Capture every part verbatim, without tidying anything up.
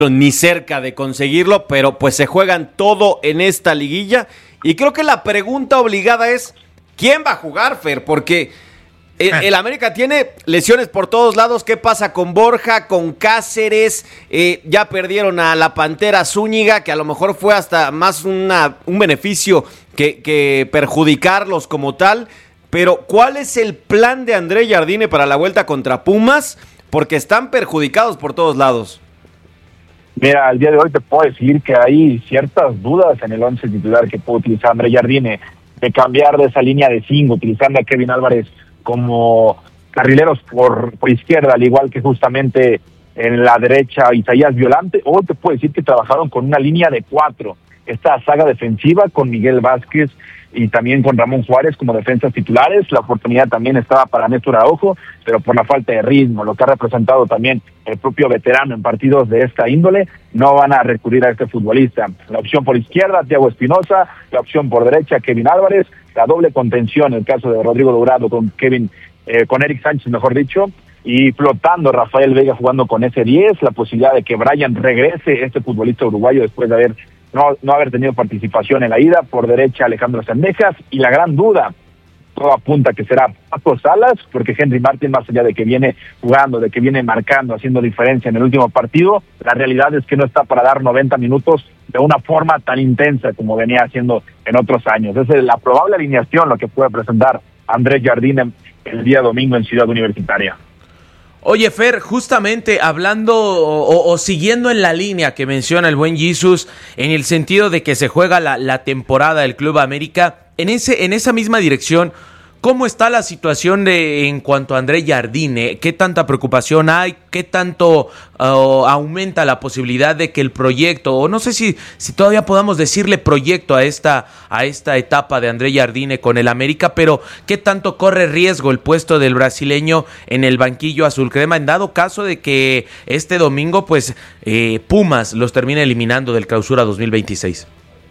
ni cerca de conseguirlo, pero pues se juegan todo en esta liguilla. Y creo que la pregunta obligada es, ¿quién va a jugar, Fer? Porque el, el América tiene lesiones por todos lados. ¿Qué pasa con Borja, con Cáceres? Eh, ya perdieron a la Pantera Zúñiga, que a lo mejor fue hasta más una, un beneficio que, que perjudicarlos como tal. Pero, ¿cuál es el plan de André Jardine para la vuelta contra Pumas? Porque están perjudicados por todos lados. Mira, al día de hoy te puedo decir que hay ciertas dudas en el once titular que puede utilizar André Jardine, de cambiar de esa línea de cinco, utilizando a Kevin Álvarez como carrileros por, por izquierda, al igual que justamente en la derecha Isaías Violante, o te puedo decir que trabajaron con una línea de cuatro, esta saga defensiva con Miguel Vázquez y también con Ramón Juárez como defensas titulares. La oportunidad también estaba para Néstor Araujo, pero por la falta de ritmo, lo que ha representado también el propio veterano en partidos de esta índole, no van a recurrir a este futbolista. La opción por izquierda, Thiago Espinosa; la opción por derecha, Kevin Álvarez; la doble contención, el caso de Rodrigo Dourado con Kevin, eh, con Eric Sánchez, mejor dicho, y flotando Rafael Vega jugando con ese diez, la posibilidad de que Brian regrese, este futbolista uruguayo, después de haber no, no haber tenido participación en la ida. Por derecha, Alejandro Sendejas, y la gran duda, todo apunta que será Paco Salas, porque Henry Martin, más allá de que viene jugando, de que viene marcando, haciendo diferencia en el último partido, la realidad es que no está para dar noventa minutos de una forma tan intensa como venía haciendo en otros años. Esa es la probable alineación, lo que puede presentar André Jardine el día domingo en Ciudad Universitaria. Oye, Fer, justamente hablando o, o siguiendo en la línea que menciona el buen Jesus, en el sentido de que se juega la, la temporada del Club América, en ese en esa misma dirección, ¿cómo está la situación de en cuanto a André Jardine? ¿Qué tanta preocupación hay? ¿Qué tanto uh, aumenta la posibilidad de que el proyecto, o no sé si, si todavía podamos decirle proyecto a esta, a esta etapa de André Jardine con el América, pero qué tanto corre riesgo el puesto del brasileño en el banquillo azul crema en dado caso de que este domingo pues eh, Pumas los termine eliminando del Clausura dos mil veintiséis?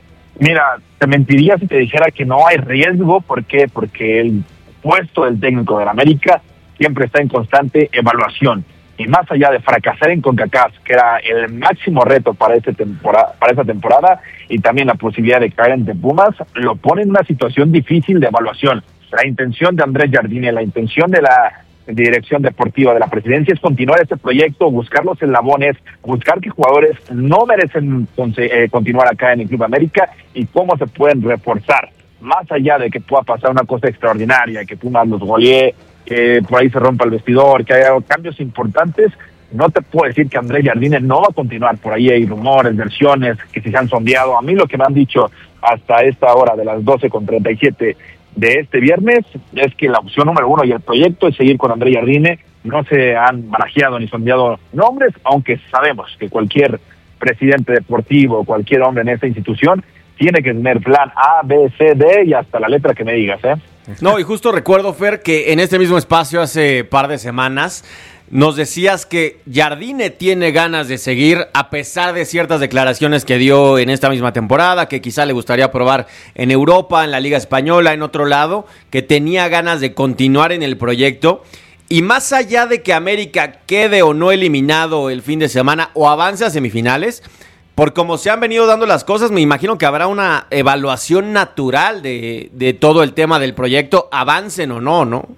Mira, te mentiría si te dijera que no hay riesgo. ¿Por qué? Porque el puesto del técnico del América siempre está en constante evaluación. Y más allá de fracasar en CONCACAF, que era el máximo reto para, este temporada, para esta temporada, y también la posibilidad de caer ante Pumas, lo pone en una situación difícil de evaluación. La intención de Andrés Jardine, la intención de la dirección deportiva de la presidencia es continuar este proyecto, buscar los eslabones, buscar qué jugadores no merecen eh, continuar acá en el Club América y cómo se pueden reforzar, más allá de que pueda pasar una cosa extraordinaria, que Pumas los golee, que por ahí se rompa el vestidor, que haya cambios importantes. No te puedo decir que André Jardine no va a continuar. Por ahí hay rumores, versiones que se han sondeado. A mí lo que me han dicho hasta esta hora de las doce con treinta y siete de este viernes es que la opción número uno y el proyecto es seguir con André Jardine. No se han barajeado ni sondeado nombres, aunque sabemos que cualquier presidente deportivo, cualquier hombre en esta institución tiene que tener plan A, B, C, D y hasta la letra que me digas, ¿eh? No, y justo recuerdo, Fer, que en este mismo espacio hace par de semanas nos decías que Jardine tiene ganas de seguir a pesar de ciertas declaraciones que dio en esta misma temporada, que quizá le gustaría probar en Europa, en la Liga Española, en otro lado, que tenía ganas de continuar en el proyecto. Y más allá de que América quede o no eliminado el fin de semana o avance a semifinales, por como se han venido dando las cosas, me imagino que habrá una evaluación natural de, de todo el tema del proyecto, avancen o no, ¿no?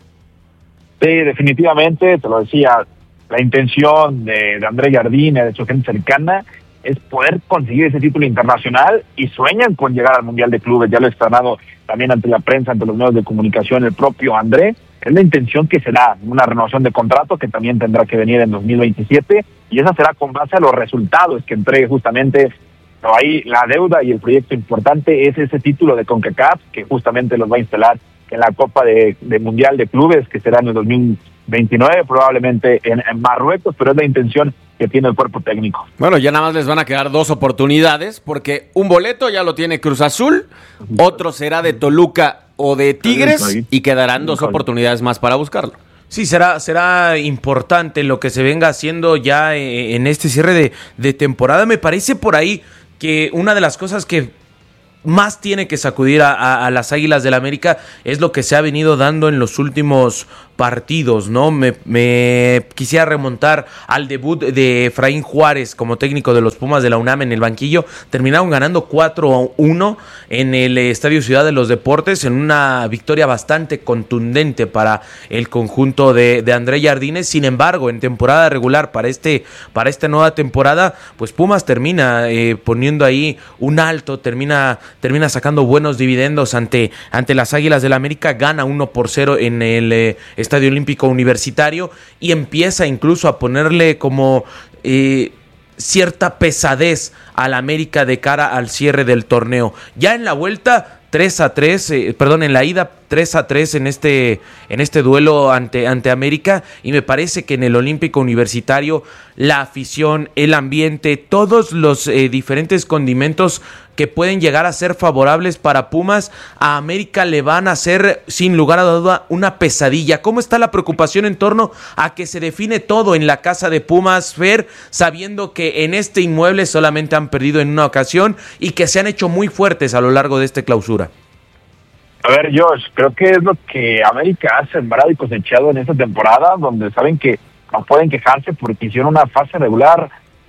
Sí, definitivamente, te lo decía, la intención de, de André Jardine, de su gente cercana, es poder conseguir ese título internacional y sueñan con llegar al Mundial de Clubes. Ya lo he externado también ante la prensa, ante los medios de comunicación, el propio André. Es la intención que será una renovación de contrato que también tendrá que venir en dos mil veintisiete y esa será con base a los resultados que entregue justamente. Pero ahí la deuda y el proyecto importante es ese título de CONCACAF que justamente los va a instalar en la Copa de, de Mundial de Clubes, que será en el dos mil veintinueve, probablemente en, en Marruecos, pero es la intención que tiene el cuerpo técnico. Bueno, ya nada más les van a quedar dos oportunidades, porque un boleto ya lo tiene Cruz Azul, otro será de Toluca o de Tigres, y quedarán dos oportunidades más para buscarlo. Sí, será, será importante lo que se venga haciendo ya en este cierre de, de temporada. Me parece por ahí que una de las cosas que más tiene que sacudir a, a, a las Águilas del América es lo que se ha venido dando en los últimos partidos, ¿no? Me, me quisiera remontar al debut de Efraín Juárez como técnico de los Pumas de la UNAM en el banquillo. Terminaron ganando cuatro a uno en el Estadio Ciudad de los Deportes, en una victoria bastante contundente para el conjunto de, de André Jardine. Sin embargo, en temporada regular para este para esta nueva temporada, pues Pumas termina eh, poniendo ahí un alto, termina termina sacando buenos dividendos ante, ante las Águilas del América, gana uno por cero en el eh, Estadio Olímpico Universitario y empieza incluso a ponerle como eh, cierta pesadez al América de cara al cierre del torneo. Ya en la vuelta tres a tres, eh, perdón, en la ida tres a tres en este en este duelo ante ante América, y me parece que en el Olímpico Universitario la afición, el ambiente, todos los eh, diferentes condimentos que pueden llegar a ser favorables para Pumas, a América le van a ser sin lugar a duda una pesadilla. ¿Cómo está la preocupación en torno a que se define todo en la casa de Pumas, Fer, sabiendo que en este inmueble solamente han perdido en una ocasión y que se han hecho muy fuertes a lo largo de esta clausura? A ver, Josh, creo que es lo que América ha sembrado y cosechado en esta temporada, donde saben que no pueden quejarse porque hicieron una fase regular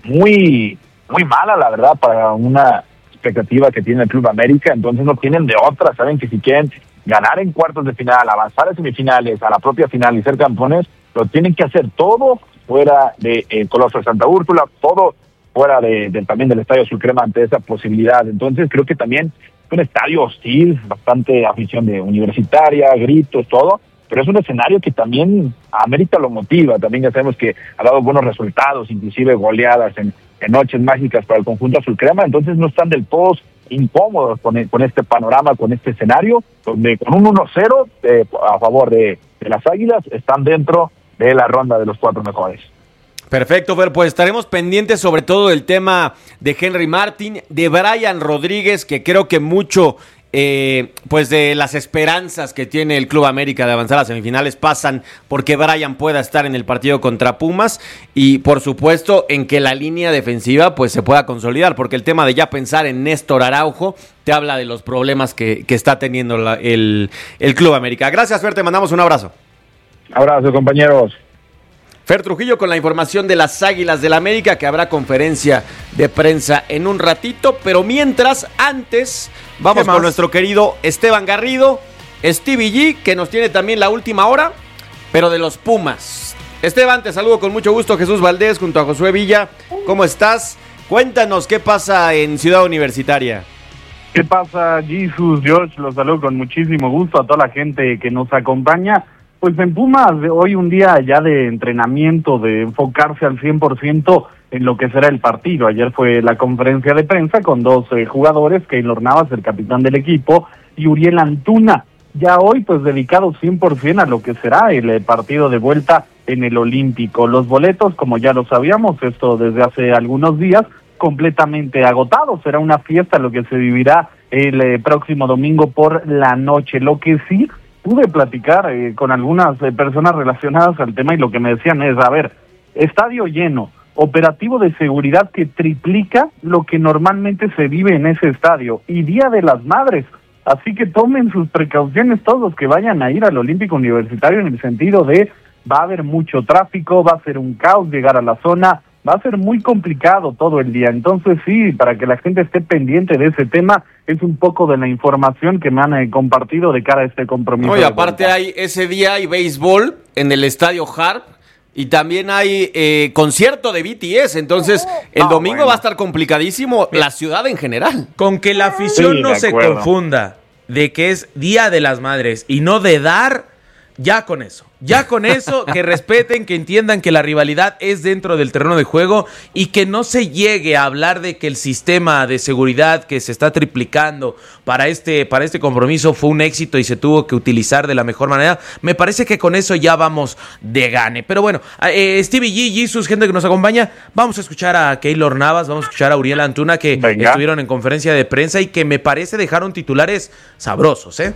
muy, muy mala, la verdad, para una expectativa que tiene el Club América. Entonces no tienen de otra. Saben que si quieren ganar en cuartos de final, avanzar a semifinales, a la propia final y ser campeones, lo tienen que hacer todo fuera de eh, Coloso de Santa Úrsula, todo fuera de, de también del Estadio Azul Crema ante esa posibilidad. Entonces creo que también es un estadio hostil, bastante afición de universitaria, gritos, todo, pero es un escenario que también a América lo motiva. También ya sabemos que ha dado buenos resultados, inclusive goleadas en, en noches mágicas para el conjunto azul crema. Entonces no están del todo incómodos con, con este panorama, con este escenario, donde con un uno cero eh, a favor de, de las Águilas están dentro de la ronda de los cuatro mejores. Perfecto, Fer, pues estaremos pendientes sobre todo del tema de Henry Martin, de Brian Rodríguez, que creo que mucho eh, pues de las esperanzas que tiene el Club América de avanzar a semifinales pasan porque Brian pueda estar en el partido contra Pumas, y por supuesto en que la línea defensiva pues se pueda consolidar, porque el tema de ya pensar en Néstor Araujo te habla de los problemas que, que está teniendo la, el, el Club América. Gracias, Fer, te mandamos un abrazo. Abrazo, compañeros. Fer Trujillo con la información de las Águilas del América, que habrá conferencia de prensa en un ratito, pero mientras, antes, vamos con nuestro querido Esteban Garrido, Stevie G, que nos tiene también la última hora, pero de los Pumas. Esteban, te saludo con mucho gusto, Jesús Valdés, junto a Josué Villa. ¿Cómo estás? Cuéntanos qué pasa en Ciudad Universitaria. ¿Qué pasa, Jesus? George, los saludo con muchísimo gusto a toda la gente que nos acompaña. Pues en Pumas, hoy un día ya de entrenamiento, de enfocarse al cien por ciento en lo que será el partido. Ayer fue la conferencia de prensa con dos eh, jugadores, Keylor Navas, el capitán del equipo, y Uriel Antuna. Ya hoy, pues dedicado cien por ciento a lo que será el eh, partido de vuelta en el Olímpico. Los boletos, como ya lo sabíamos, esto desde hace algunos días, completamente agotados. Será una fiesta lo que se vivirá el eh, próximo domingo por la noche. Lo que sí pude platicar eh, con algunas eh, personas relacionadas al tema, y lo que me decían es, a ver, estadio lleno, operativo de seguridad que triplica lo que normalmente se vive en ese estadio, y Día de las Madres, así que tomen sus precauciones todos los que vayan a ir al Olímpico Universitario, en el sentido de va a haber mucho tráfico, va a ser un caos llegar a la zona, va a ser muy complicado todo el día. Entonces sí, para que la gente esté pendiente de ese tema, es un poco de la información que me han eh, compartido de cara a este compromiso. Oye, aparte hay ese día hay béisbol en el Estadio Harp, y también hay eh, concierto de B T S, entonces el ah, domingo bueno. va a estar complicadísimo la ciudad en general. Con que la afición Sí, no de se acuerdo. confunda de que es Día de las Madres y no de dar, ya con eso. Ya con eso, que respeten, que entiendan que la rivalidad es dentro del terreno de juego, y que no se llegue a hablar de que el sistema de seguridad que se está triplicando para este, para este compromiso fue un éxito y se tuvo que utilizar de la mejor manera. Me parece que con eso ya vamos de gane. Pero bueno, eh, Stevie G, Jesus, gente que nos acompaña, vamos a escuchar a Keylor Navas, vamos a escuchar a Uriel Antuna, que Venga. estuvieron en conferencia de prensa y que me parece dejaron titulares sabrosos, ¿eh?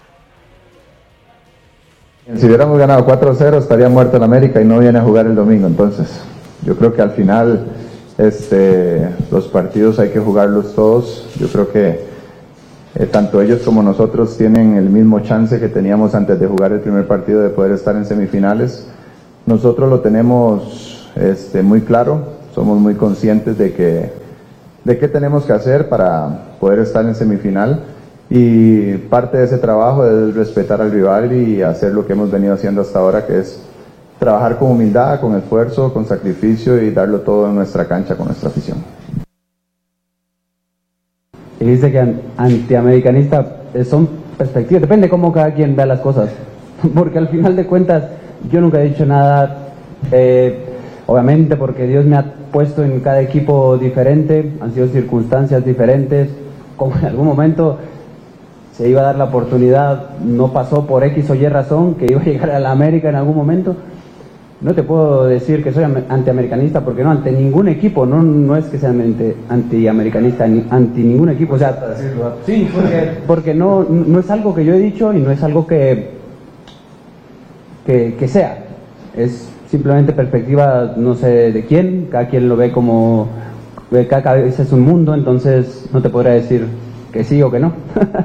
Si hubiéramos ganado cuatro cero estaría muerto en América y no viene a jugar el domingo. Entonces yo creo que al final este, los partidos hay que jugarlos todos. Yo creo que Eh, tanto ellos como nosotros tienen el mismo chance que teníamos antes de jugar el primer partido de poder estar en semifinales. Nosotros lo tenemos este, muy claro, somos muy conscientes de que de qué tenemos que hacer para poder estar en semifinal, y parte de ese trabajo es respetar al rival y hacer lo que hemos venido haciendo hasta ahora, que es trabajar con humildad, con esfuerzo, con sacrificio y darlo todo en nuestra cancha con nuestra afición. Y dice que antiamericanista son perspectivas, depende cómo cada quien vea las cosas, porque al final de cuentas yo nunca he dicho nada, eh, obviamente porque Dios me ha puesto en cada equipo diferente, han sido circunstancias diferentes, como en algún momento se iba a dar la oportunidad, no pasó por X o Y razón, que iba a llegar a la América en algún momento. No te puedo decir que soy antiamericanista, porque no, ante ningún equipo, no, no es que sea antiamericanista, ni, anti ningún equipo, o sea, sí, porque, porque no, no es algo que yo he dicho y no es algo que, que, que sea, es simplemente perspectiva, no sé de quién, cada quien lo ve como, cada cabeza es un mundo, entonces no te podría decir que sí o que no.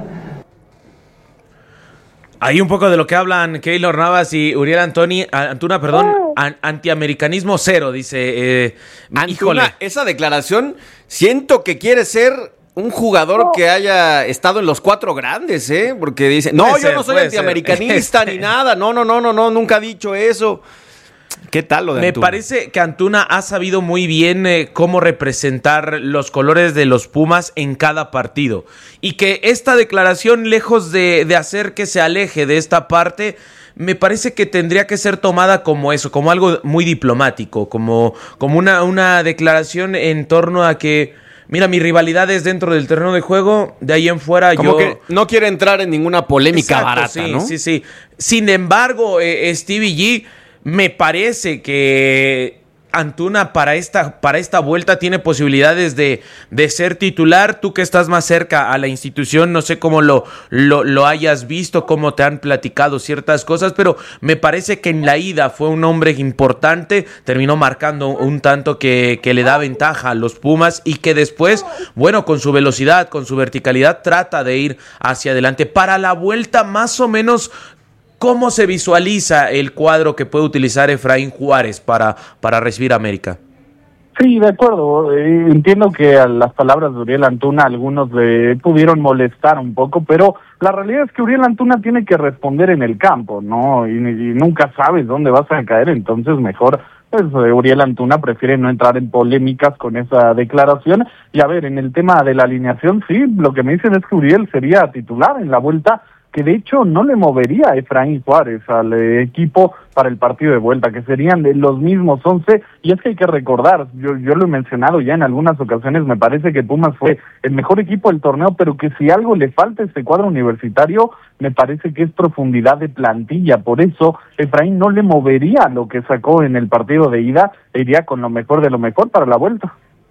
Hay un poco de lo que hablan Keylor Navas y Uriel Antoni, Antuna, perdón, an, antiamericanismo cero, dice. Eh, Antuna, híjole. Esa declaración, siento que quiere ser un jugador que haya estado en los cuatro grandes, ¿eh? Porque dice, no, Puede yo ser, no soy puede antiamericanista ser. ni nada, no, no, no, no, no, nunca ha dicho eso. ¿Qué tal lo de Me Antuna? parece que Antuna ha sabido muy bien eh, cómo representar los colores de los Pumas en cada partido. Y que esta declaración, lejos de, de hacer que se aleje de esta parte, me parece que tendría que ser tomada como eso, como algo muy diplomático, como, como una, una declaración en torno a que, mira, mi rivalidad es dentro del terreno de juego, de ahí en fuera Como yo... que no quiere entrar en ninguna polémica Exacto, barata, sí, ¿no? Sí, sí. Sin embargo, eh, Stevie G, me parece que Antuna para esta, para esta vuelta tiene posibilidades de, de ser titular. Tú que estás más cerca a la institución, no sé cómo lo, lo, lo hayas visto, cómo te han platicado ciertas cosas, pero me parece que en la ida fue un hombre importante, terminó marcando un tanto que, que le da ventaja a los Pumas y que después, bueno, con su velocidad, con su verticalidad, trata de ir hacia adelante. Para la vuelta, más o menos, ¿cómo se visualiza el cuadro que puede utilizar Efraín Juárez para, para recibir a América? Sí, de acuerdo. Eh, entiendo que a las palabras de Uriel Antuna algunos le pudieron molestar un poco, pero la realidad es que Uriel Antuna tiene que responder en el campo, ¿no? Y, y nunca sabes dónde vas a caer, entonces mejor, pues eh, Uriel Antuna prefiere no entrar en polémicas con esa declaración. Y a ver, en el tema de la alineación, sí, lo que me dicen es que Uriel sería titular en la vuelta, que de hecho no le movería a Efraín Juárez al eh, equipo para el partido de vuelta, que serían de los mismos once, y es que hay que recordar, yo, yo lo he mencionado ya en algunas ocasiones, me parece que Pumas fue el mejor equipo del torneo, pero que si algo le falta a este cuadro universitario, me parece que es profundidad de plantilla, por eso Efraín no le movería lo que sacó en el partido de ida, e iría con lo mejor de lo mejor para la vuelta.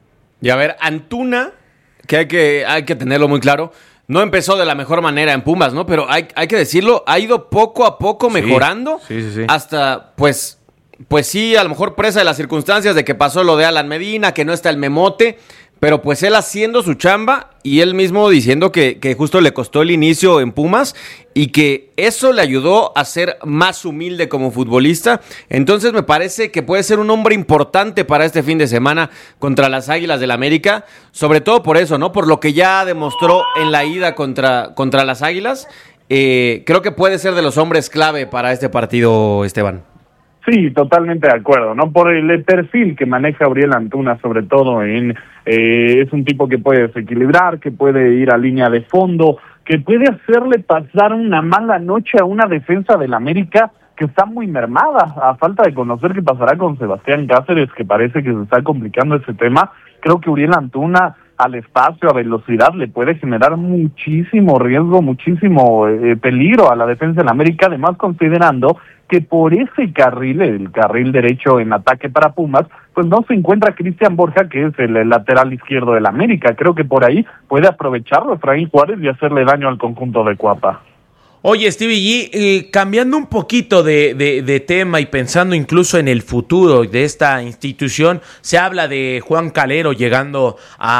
Y a ver, Antuna, que hay que, hay que tenerlo muy claro, no empezó de la mejor manera en Pumas, ¿no? Pero hay, hay que decirlo, ha ido poco a poco mejorando. Sí, sí, sí. Hasta, pues, pues sí, a lo mejor presa de las circunstancias de que pasó lo de Alan Medina, que no está el memote, pero pues él haciendo su chamba y él mismo diciendo que, que justo le costó el inicio en Pumas y que eso le ayudó a ser más humilde como futbolista. Entonces me parece que puede ser un hombre importante para este fin de semana contra las Águilas del América, sobre todo por eso, ¿no? Por lo que ya demostró en la ida contra, contra las Águilas. Eh, creo que puede ser de los hombres clave para este partido, Esteban. Sí, totalmente de acuerdo, ¿no? Por el perfil que maneja Uriel Antuna, sobre todo en eh, es un tipo que puede desequilibrar, que puede ir a línea de fondo, que puede hacerle pasar una mala noche a una defensa del América que está muy mermada, a falta de conocer qué pasará con Sebastián Cáceres, que parece que se está complicando ese tema. Creo que Uriel Antuna al espacio, a velocidad, le puede generar muchísimo riesgo, muchísimo eh, peligro a la defensa del América, además considerando que por ese carril, el carril derecho en ataque para Pumas, pues no se encuentra Cristian Borja, que es el, el lateral izquierdo del América. Creo que por ahí puede aprovecharlo Efraín Juárez y hacerle daño al conjunto de Cuapa. Oye, Stevie G, eh, cambiando un poquito de, de, de tema y pensando incluso en el futuro de esta institución, se habla de Juan Calero llegando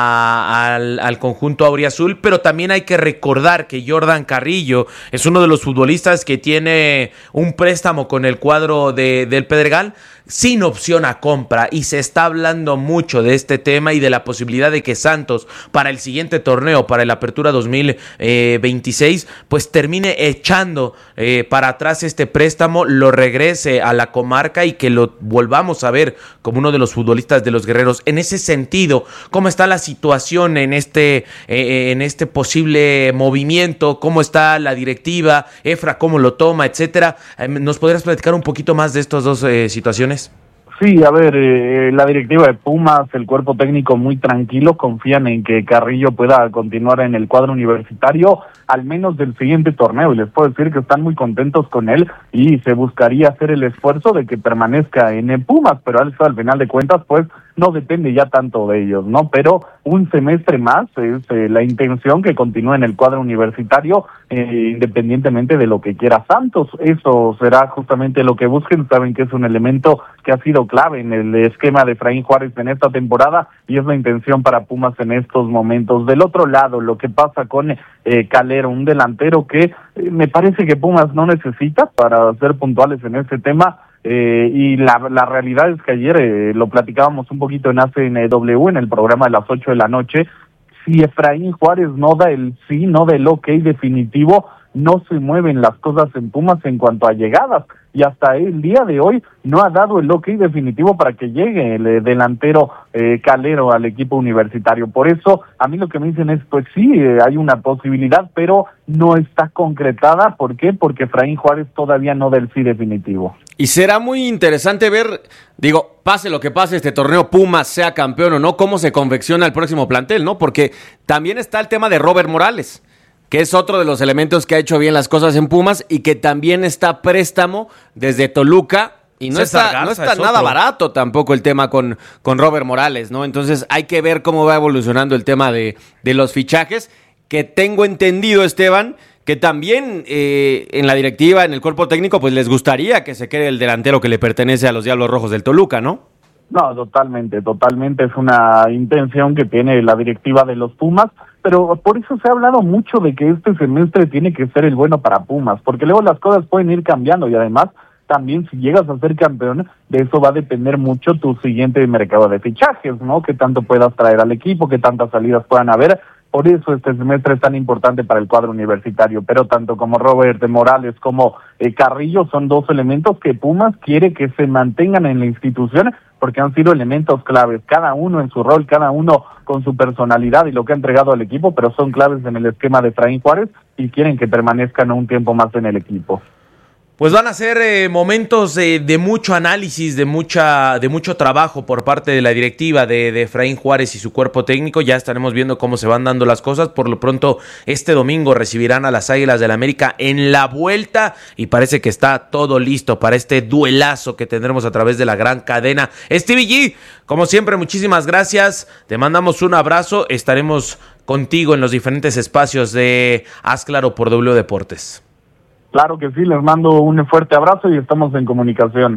a, al, al conjunto auriazul, pero también hay que recordar que Jordan Carrillo es uno de los futbolistas que tiene un préstamo con el cuadro de, del Pedregal sin opción a compra, y se está hablando mucho de este tema y de la posibilidad de que Santos para el siguiente torneo, para el Apertura dos mil veintiséis, pues termine echando eh, para atrás este préstamo, lo regrese a la comarca y que lo volvamos a ver como uno de los futbolistas de los Guerreros. En ese sentido, ¿cómo está la situación en este, eh, en este posible movimiento? ¿Cómo está la directiva? Efra, ¿cómo lo toma? Etcétera. ¿Nos podrías platicar un poquito más de estas dos eh, situaciones? Sí, a ver, eh, la directiva de Pumas, el cuerpo técnico muy tranquilo, confían en que Carrillo pueda continuar en el cuadro universitario, al menos del siguiente torneo, y les puedo decir que están muy contentos con él y se buscaría hacer el esfuerzo de que permanezca en el Pumas, pero eso al final de cuentas pues no depende ya tanto de ellos, ¿no? Pero un semestre más es eh, la intención que continúe en el cuadro universitario, eh, independientemente de lo que quiera Santos. Eso será justamente lo que busquen. Saben que es un elemento que ha sido clave en el esquema de Efraín Juárez en esta temporada y es la intención para Pumas en estos momentos. Del otro lado, lo que pasa con eh, Calero, un delantero que eh, me parece que Pumas no necesita, para ser puntuales en este tema. Eh, y la, la realidad es que ayer eh, lo platicábamos un poquito en A C N W, en el programa de las ocho de la noche. Si Efraín Juárez no da el sí, no da el ok definitivo, no se mueven las cosas en Pumas en cuanto a llegadas, y hasta el día de hoy no ha dado el ok definitivo para que llegue el eh, delantero eh, Calero al equipo universitario. Por eso a mí lo que me dicen es, pues sí, eh, hay una posibilidad, pero no está concretada. ¿Por qué? Porque Efraín Juárez todavía no da el sí definitivo. Y será muy interesante ver, digo, pase lo que pase este torneo, Pumas sea campeón o no, cómo se confecciona el próximo plantel, ¿no? Porque también está el tema de Robert Morales, que es otro de los elementos que ha hecho bien las cosas en Pumas y que también está a préstamo desde Toluca. Y no César está, Garza no está es nada otro. barato tampoco el tema con, con Robert Morales, ¿no? Entonces hay que ver cómo va evolucionando el tema de, de los fichajes, que tengo entendido, Esteban, que también eh, en la directiva, en el cuerpo técnico, pues les gustaría que se quede el delantero que le pertenece a los Diablos Rojos del Toluca, ¿no? No, totalmente, totalmente. Es una intención que tiene la directiva de los Pumas, pero por eso se ha hablado mucho de que este semestre tiene que ser el bueno para Pumas, porque luego las cosas pueden ir cambiando y además también si llegas a ser campeón, de eso va a depender mucho tu siguiente mercado de fichajes, ¿no? Qué tanto puedas traer al equipo, qué tantas salidas puedan haber. Por eso este semestre es tan importante para el cuadro universitario, pero tanto como Robert Morales como eh, Carrillo son dos elementos que Pumas quiere que se mantengan en la institución porque han sido elementos claves, cada uno en su rol, cada uno con su personalidad y lo que ha entregado al equipo, pero son claves en el esquema de Efraín Juárez y quieren que permanezcan un tiempo más en el equipo. Pues van a ser eh, momentos eh, de mucho análisis, de mucha, de mucho trabajo por parte de la directiva de, de Efraín Juárez y su cuerpo técnico. Ya estaremos viendo cómo se van dando las cosas. Por lo pronto, este domingo recibirán a las Águilas del América en la vuelta y parece que está todo listo para este duelazo que tendremos a través de la gran cadena. Stevie G, como siempre, muchísimas gracias. Te mandamos un abrazo. Estaremos contigo en los diferentes espacios de Haz Claro por W Deportes. Claro que sí, les mando un fuerte abrazo y estamos en comunicación.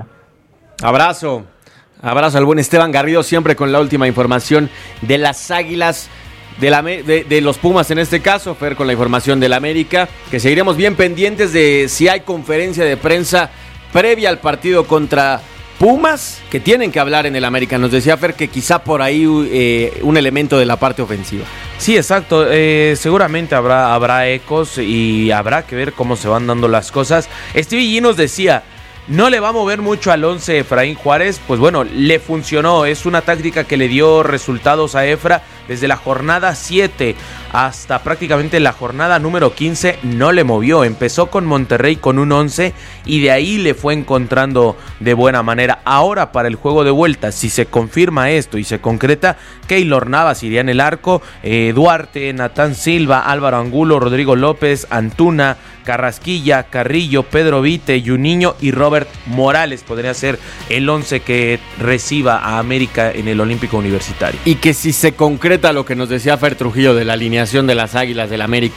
Abrazo, abrazo al buen Esteban Garrido, siempre con la última información de las Águilas, de, la, de, de los Pumas en este caso, Fer con la información del América, que seguiremos bien pendientes de si hay conferencia de prensa previa al partido contra Pumas, que tienen que hablar en el América. Nos decía Fer que quizá por ahí eh, un elemento de la parte ofensiva. Sí, exacto. Eh, seguramente habrá, habrá ecos y habrá que ver cómo se van dando las cosas. Stevie G nos decía, no le va a mover mucho al once Efraín Juárez. Pues bueno, le funcionó. Es una táctica que le dio resultados a Efra desde la jornada siete hasta prácticamente la jornada número quince. No le movió. Empezó con Monterrey con un once y de ahí le fue encontrando de buena manera. Ahora para el juego de vuelta, si se confirma esto y se concreta, Keylor Navas iría en el arco, eh, Duarte, Natán Silva, Álvaro Angulo, Rodrigo López, Antuna, Carrasquilla, Carrillo, Pedro Vite, Juninho y Robert Morales podría ser el once que reciba a América en el Olímpico Universitario. Y que si se concreta lo que nos decía Fer Trujillo de la alineación de las Águilas del América,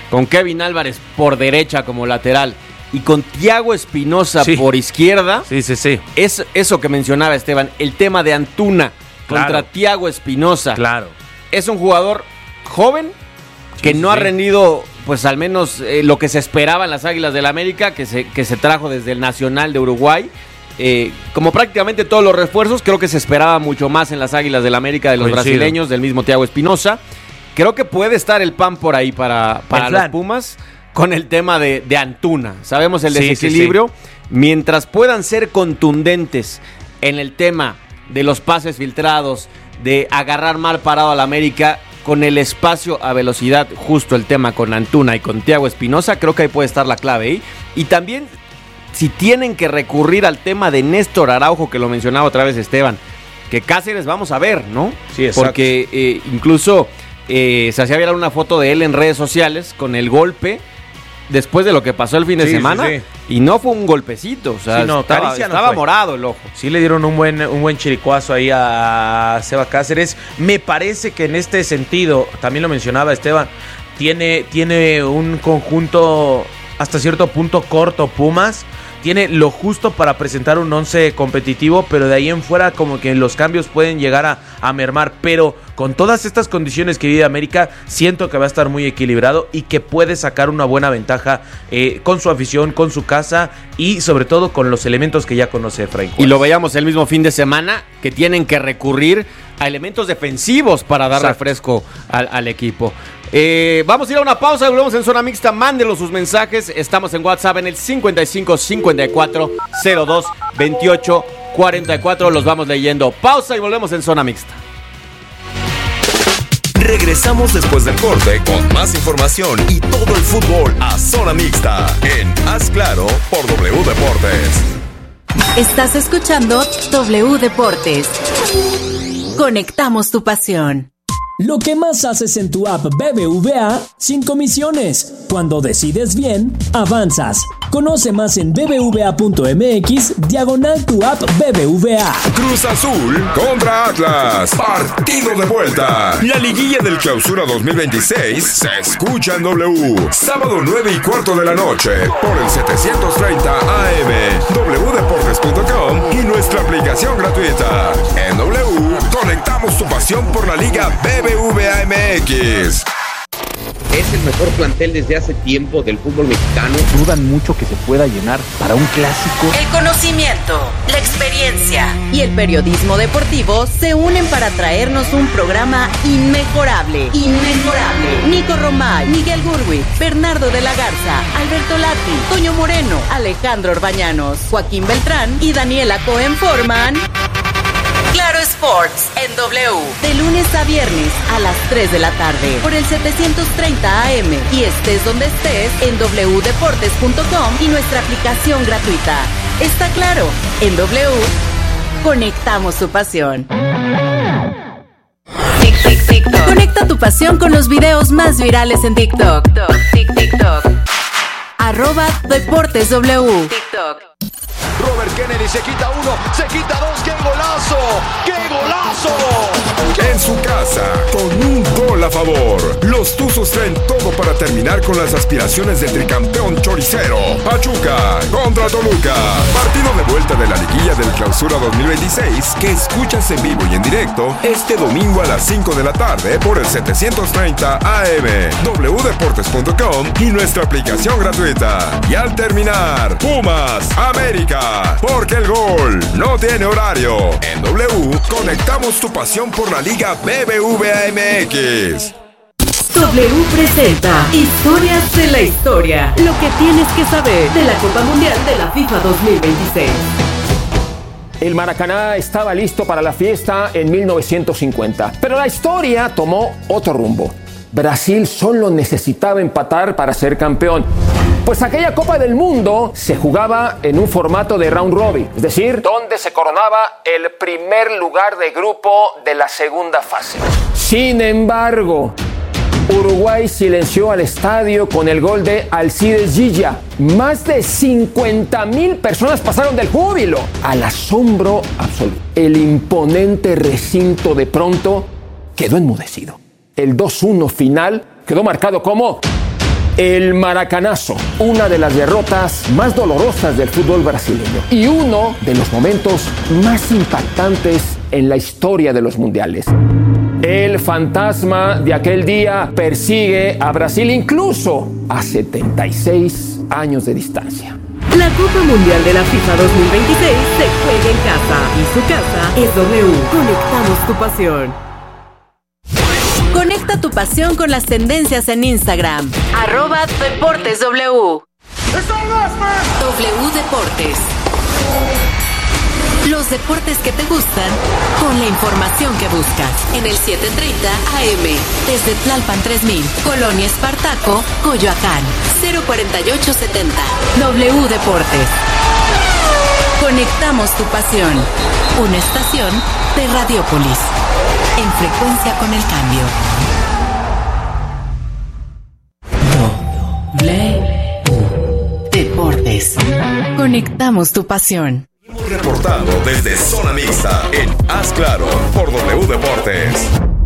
con Kevin Álvarez por derecha como lateral y con Thiago Espinosa sí. por izquierda, sí, sí, sí. es eso que mencionaba Esteban, el tema de Antuna claro. contra Thiago Espinosa. Claro. Es un jugador joven que sí, no sí. ha rendido, pues al menos eh, lo que se esperaba en las Águilas del América, que se, que se trajo desde el Nacional de Uruguay. Eh, como prácticamente todos los refuerzos, creo que se esperaba mucho más en las Águilas del América de los Coincido. brasileños, del mismo Thiago Espinosa. Creo que puede estar el pan por ahí para, para los Pumas con el tema de, de Antuna. Sabemos el desequilibrio. Sí, sí, sí. Mientras puedan ser contundentes en el tema de los pases filtrados, de agarrar mal parado al América, con el espacio a velocidad, justo el tema con Antuna y con Thiago Espinosa, creo que ahí puede estar la clave. ¿eh? Y también, si tienen que recurrir al tema de Néstor Araujo, que lo mencionaba otra vez Esteban, que Cáceres vamos a ver, ¿no? Sí, exacto. Porque eh, incluso eh, se hacía viral una foto de él en redes sociales con el golpe después de lo que pasó el fin de sí, semana sí, sí. y no fue un golpecito, o sea, sí, no, estaba, no estaba morado el ojo. Sí le dieron un buen, un buen chiricuazo ahí a Seba Cáceres. Me parece que en este sentido, también lo mencionaba Esteban, tiene, tiene un conjunto hasta cierto punto corto Pumas, tiene lo justo para presentar un once competitivo, pero de ahí en fuera como que los cambios pueden llegar a, a mermar, pero con todas estas condiciones que vive América, siento que va a estar muy equilibrado y que puede sacar una buena ventaja eh, con su afición, con su casa y sobre todo con los elementos que ya conoce Efraín Juárez. Y lo veíamos el mismo fin de semana, que tienen que recurrir a elementos defensivos para dar Exacto. refresco al, al equipo. Eh, vamos a ir a una pausa y volvemos en Zona Mixta. Mándenos sus mensajes. Estamos en WhatsApp en el cincuenta y cinco cincuenta y cuatro cero dos veintiocho cuarenta y cuatro. Los vamos leyendo. Pausa y volvemos en Zona Mixta. Regresamos después del corte con más información y todo el fútbol a Zona Mixta en Haz Claro por W Deportes. Estás escuchando W Deportes. Conectamos tu pasión. Lo que más haces en tu app B B V A sin comisiones. Cuando decides bien, avanzas. Conoce más en bbva.mx diagonal tu app B B V A. Cruz Azul contra Atlas. Partido de vuelta. La liguilla del Clausura dos mil veintiséis se escucha en W. Sábado nueve y cuarto de la noche por el setecientos treinta A M, w deportes punto com y nuestra aplicación gratuita. En W, conectamos tu pasión por la Liga B B V A M X. Es el mejor plantel desde hace tiempo del fútbol mexicano. Dudan mucho que se pueda llenar para un clásico. El conocimiento, la experiencia y el periodismo deportivo se unen para traernos un programa inmejorable. Inmejorable. Nico Romay, Miguel Gurwitz, Bernardo de la Garza, Alberto Lati, Toño Moreno, Alejandro Orbañanos, Joaquín Beltrán y Daniela Cohen forman Claro Sports en W, de lunes a viernes a las tres de la tarde por el setecientos treinta A M y estés donde estés en w deportes punto com y nuestra aplicación gratuita. Está claro, en W conectamos tu pasión. Tic, tic, TikTok. Conecta tu pasión con los videos más virales en TikTok. Tic, TikTok. Arroba Deportes W. TikTok. Robert Kennedy se quita uno, se quita dos, ¡qué golazo! ¡Qué golazo! En su casa, con un gol a favor, los Tuzos traen todo para terminar con las aspiraciones del tricampeón choricero. Pachuca contra Toluca. Partido de vuelta de la liguilla del Clausura dos mil veintiséis que escuchas en vivo y en directo este domingo a las cinco de la tarde por el setecientos treinta A M, w deportes punto com y nuestra aplicación gratuita. Y al terminar, Pumas, América. Porque el gol no tiene horario. En W, conectamos tu pasión por la Liga B B V A M X. W presenta Historias de la Historia. Lo que tienes que saber de la Copa Mundial de la FIFA dos mil veintiséis. El Maracaná estaba listo para la fiesta en mil novecientos cincuenta, pero la historia tomó otro rumbo. Brasil solo necesitaba empatar para ser campeón. Pues aquella Copa del Mundo se jugaba en un formato de round robin, es decir, donde se coronaba el primer lugar de grupo de la segunda fase. Sin embargo, Uruguay silenció al estadio con el gol de Alcides Gilla. Más de cincuenta mil personas pasaron del júbilo al asombro absoluto. El imponente recinto de pronto quedó enmudecido. El dos uno final quedó marcado como El Maracanazo, una de las derrotas más dolorosas del fútbol brasileño y uno de los momentos más impactantes en la historia de los mundiales. El fantasma de aquel día persigue a Brasil incluso a setenta y seis años de distancia. La Copa Mundial de la FIFA dos mil veintiséis se juega en casa y su casa es W. Conectamos tu pasión. Conecta tu pasión con las tendencias en Instagram. Arroba Deportes W. W Deportes. Los deportes que te gustan con la información que buscas. En el setecientos treinta A M. Desde Tlalpan tres mil. Colonia Espartaco, Coyoacán. cero cuarenta y ocho setenta. W Deportes. Conectamos tu pasión. Una estación de Radiópolis. En frecuencia con el cambio. W Deportes. Conectamos tu pasión. Hemos reportado desde Zona Mixta en Haz Claro por W Deportes.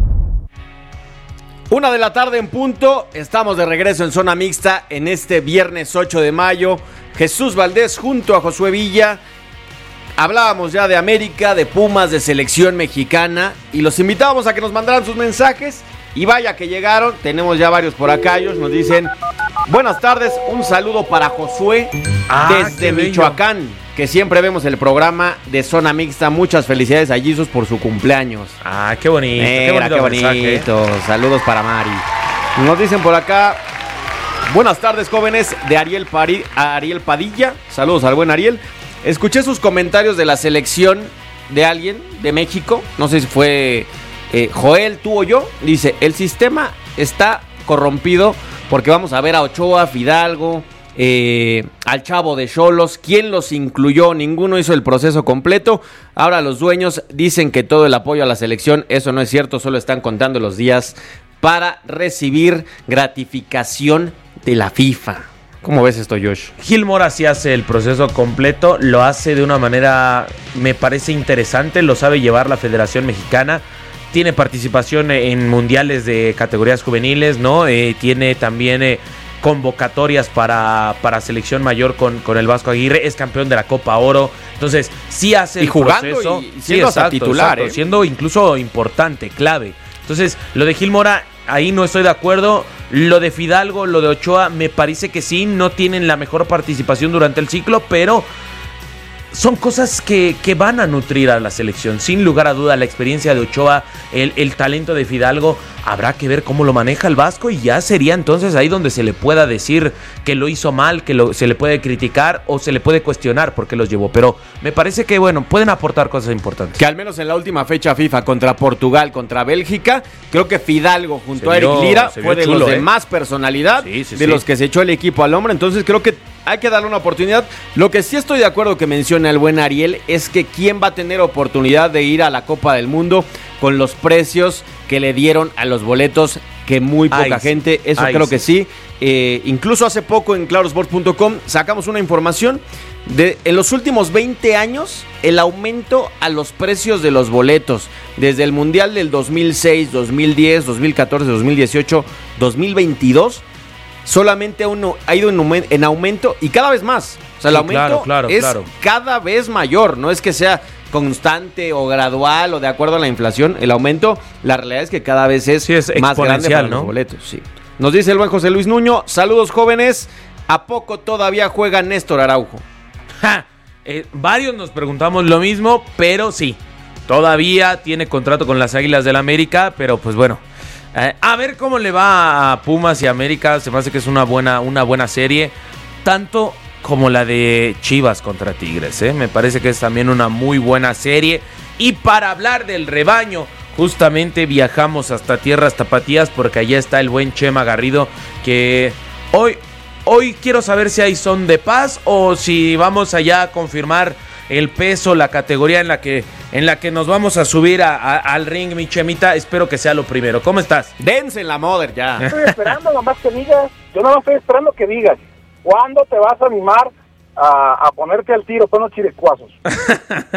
Una de la tarde en punto, estamos de regreso en Zona Mixta en este viernes ocho de mayo. Jesús Valdés junto a Josué Villa. Hablábamos ya de América, de Pumas, de selección mexicana y los invitábamos a que nos mandaran sus mensajes y vaya que llegaron, tenemos ya varios por acá, ellos nos dicen: buenas tardes, un saludo para Josué ah, desde Michoacán, que siempre vemos el programa de Zona Mixta, muchas felicidades a Jesus por su cumpleaños. Ah, qué bonito, Mira, qué bonito, qué bonito. mensaje. Saludos para Mari. Nos dicen por acá: buenas tardes jóvenes, de Ariel, Pari, Ariel Padilla, saludos al buen Ariel. Escuché sus comentarios de la selección de alguien de México, no sé si fue eh, Joel, tú o yo. Dice: el sistema está corrompido porque vamos a ver a Ochoa, Fidalgo, eh, al Chavo de Xolos. ¿Quién los incluyó? Ninguno hizo el proceso completo. Ahora los dueños dicen que todo el apoyo a la selección, eso no es cierto, solo están contando los días para recibir gratificación de la FIFA. ¿Cómo ves esto, Josh? Gil Mora sí hace el proceso completo, lo hace de una manera, me parece interesante, lo sabe llevar la Federación Mexicana, tiene participación en mundiales de categorías juveniles, ¿no? Eh, tiene también eh, convocatorias para, para selección mayor con, con el Vasco Aguirre, es campeón de la Copa Oro, entonces sí hace el y jugando proceso. Y siendo sí, exacto, titular, exacto, ¿eh? siendo incluso importante, clave. Entonces, lo de Gil Mora, ahí no estoy de acuerdo. Lo de Fidalgo, lo de Ochoa, me parece que sí, no tienen la mejor participación durante el ciclo, pero son cosas que, que van a nutrir a la selección. Sin lugar a duda, la experiencia de Ochoa, el, el talento de Fidalgo, habrá que ver cómo lo maneja el Vasco y ya sería entonces ahí donde se le pueda decir que lo hizo mal, que lo, se le puede criticar o se le puede cuestionar por qué los llevó. Pero me parece que, bueno, pueden aportar cosas importantes. Que al menos en la última fecha FIFA contra Portugal, contra Bélgica, creo que Fidalgo junto Se a Eric vio- Lira se fue vio de chulo, los de ¿eh? más personalidad, Sí, sí, de sí. los que se echó el equipo al hombro. Entonces creo que hay que darle una oportunidad. Lo que sí estoy de acuerdo que menciona el buen Ariel es que quién va a tener oportunidad de ir a la Copa del Mundo con los precios que le dieron a los boletos, que muy poca Ay, gente, eso ay, creo sí. que sí. Eh, incluso hace poco en claro sports punto com sacamos una información de en los últimos veinte años el aumento a los precios de los boletos desde el Mundial del dos mil seis, dos mil diez, dos mil catorce, dos mil dieciocho, dos mil veintidós. Solamente uno ha ido en, aumen- en aumento y cada vez más. O sea, el Sí, aumento claro, claro, es claro. cada vez mayor. No es que sea constante o gradual o de acuerdo a la inflación. El aumento, la realidad es que cada vez es, Sí, es más grande exponencial, para ¿no? los boletos. Sí. Nos dice el buen José Luis Nuño: saludos jóvenes. ¿A poco todavía juega Néstor Araujo? Ja, eh, varios nos preguntamos lo mismo, pero sí, todavía tiene contrato con las Águilas del América, pero pues bueno, eh, a ver cómo le va a Pumas y América. Se me hace que es una buena, una buena serie, tanto como la de Chivas contra Tigres, ¿eh? Me parece que es también una muy buena serie. Y para hablar del rebaño, justamente viajamos hasta tierras tapatías porque allá está el buen Chema Garrido, que hoy... Hoy quiero saber si hay son de paz o si vamos allá a confirmar el peso, la categoría en la que, en la que nos vamos a subir a, a, al ring, mi Chemita. Espero que sea lo primero. ¿Cómo estás? Dense en la mother ya. Estoy esperando nomás que digas, yo no estoy esperando que digas, ¿cuándo te vas a animar a, a ponerte al tiro con los chirecuazos?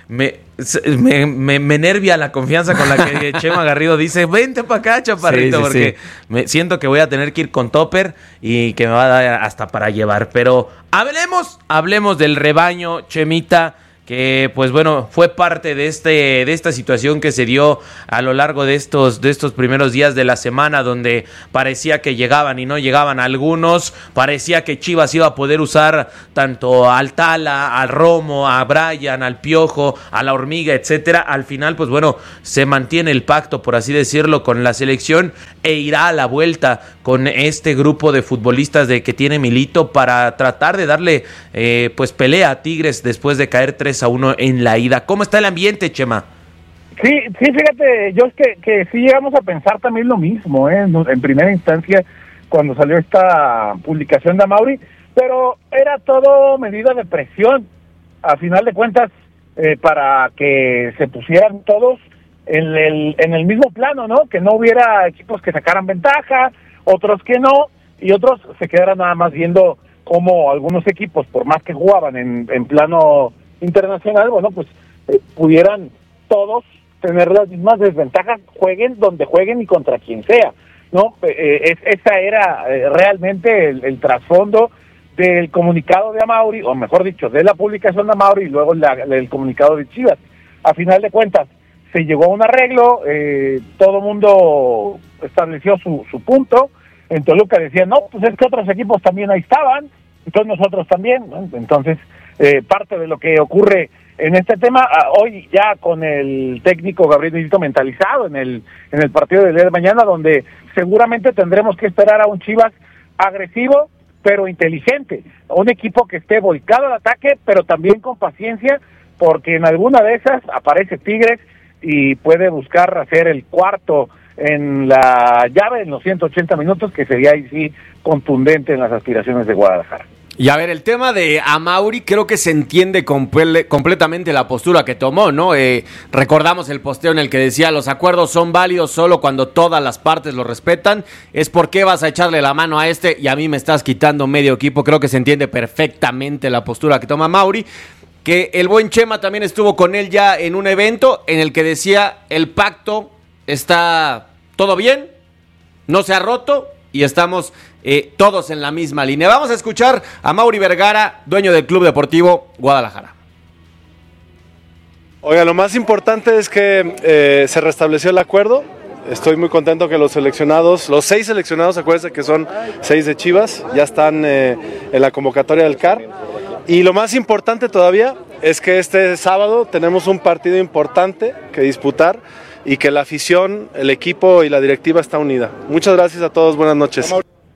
me, me, me, me nervia la confianza con la que Chema Garrido dice, vente para acá, chaparrito, sí, sí, porque sí. Me siento que voy a tener que ir con topper y que me va a dar hasta para llevar. Pero hablemos, hablemos del rebaño, Chemita, que pues bueno, fue parte de este de esta situación que se dio a lo largo de estos de estos primeros días de la semana, donde parecía que llegaban y no llegaban algunos, parecía que Chivas iba a poder usar tanto al Tala, al Romo, a Brian, al Piojo, a la Hormiga, etcétera. Al final, pues bueno, se mantiene el pacto, por así decirlo, con la selección e irá a la vuelta con este grupo de futbolistas de que tiene Milito para tratar de darle eh, pues pelea a Tigres después de caer tres a uno en la ida. ¿Cómo está el ambiente, Chema? Sí, sí, fíjate, yo es que, que sí llegamos a pensar también lo mismo, ¿eh? En primera instancia, cuando salió esta publicación de Amaury, pero era todo medida de presión, a final de cuentas, eh, para que se pusieran todos en el, en el mismo plano, ¿no? Que no hubiera equipos que sacaran ventaja, otros que no, y otros se quedaran nada más viendo cómo algunos equipos, por más que jugaban en, en plano internacional, bueno, pues eh, pudieran todos tener las mismas desventajas, jueguen donde jueguen y contra quien sea, ¿no? Eh, es, esa era eh, realmente el, el trasfondo del comunicado de Amaury, o mejor dicho, de la publicación de Amaury y luego la, el comunicado de Chivas. A final de cuentas, se llegó a un arreglo, eh, todo mundo estableció su, su punto. En Toluca decían, no, pues es que otros equipos también ahí estaban, entonces nosotros también, ¿no? Entonces, eh, parte de lo que ocurre en este tema, ah, hoy ya con el técnico Gabriel Milito mentalizado en el en el partido del día de mañana, donde seguramente tendremos que esperar a un Chivas agresivo, pero inteligente, un equipo que esté volcado al ataque, pero también con paciencia, porque en alguna de esas aparece Tigres y puede buscar hacer el cuarto en la llave en los ciento ochenta minutos, que sería ahí sí contundente en las aspiraciones de Guadalajara. Y a ver, el tema de Amaury creo que se entiende comple- completamente la postura que tomó, ¿no? Eh, recordamos el posteo en el que decía, los acuerdos son válidos solo cuando todas las partes lo respetan. Es por qué vas a echarle la mano a este y a mí me estás quitando medio equipo. Creo que se entiende perfectamente la postura que toma Amaury. Que el buen Chema también estuvo con él ya en un evento en el que decía, el pacto está todo bien, no se ha roto y estamos eh, todos en la misma línea. Vamos a escuchar a Amaury Vergara, dueño del Club Deportivo Guadalajara. Oiga, lo más importante es que eh, se restableció el acuerdo. Estoy muy contento que los seleccionados, los seis seleccionados, acuérdense que son seis de Chivas, ya están eh, en la convocatoria del C A R. Y lo más importante todavía es que este sábado tenemos un partido importante que disputar y que la afición, el equipo y la directiva está unida. Muchas gracias a todos, buenas noches.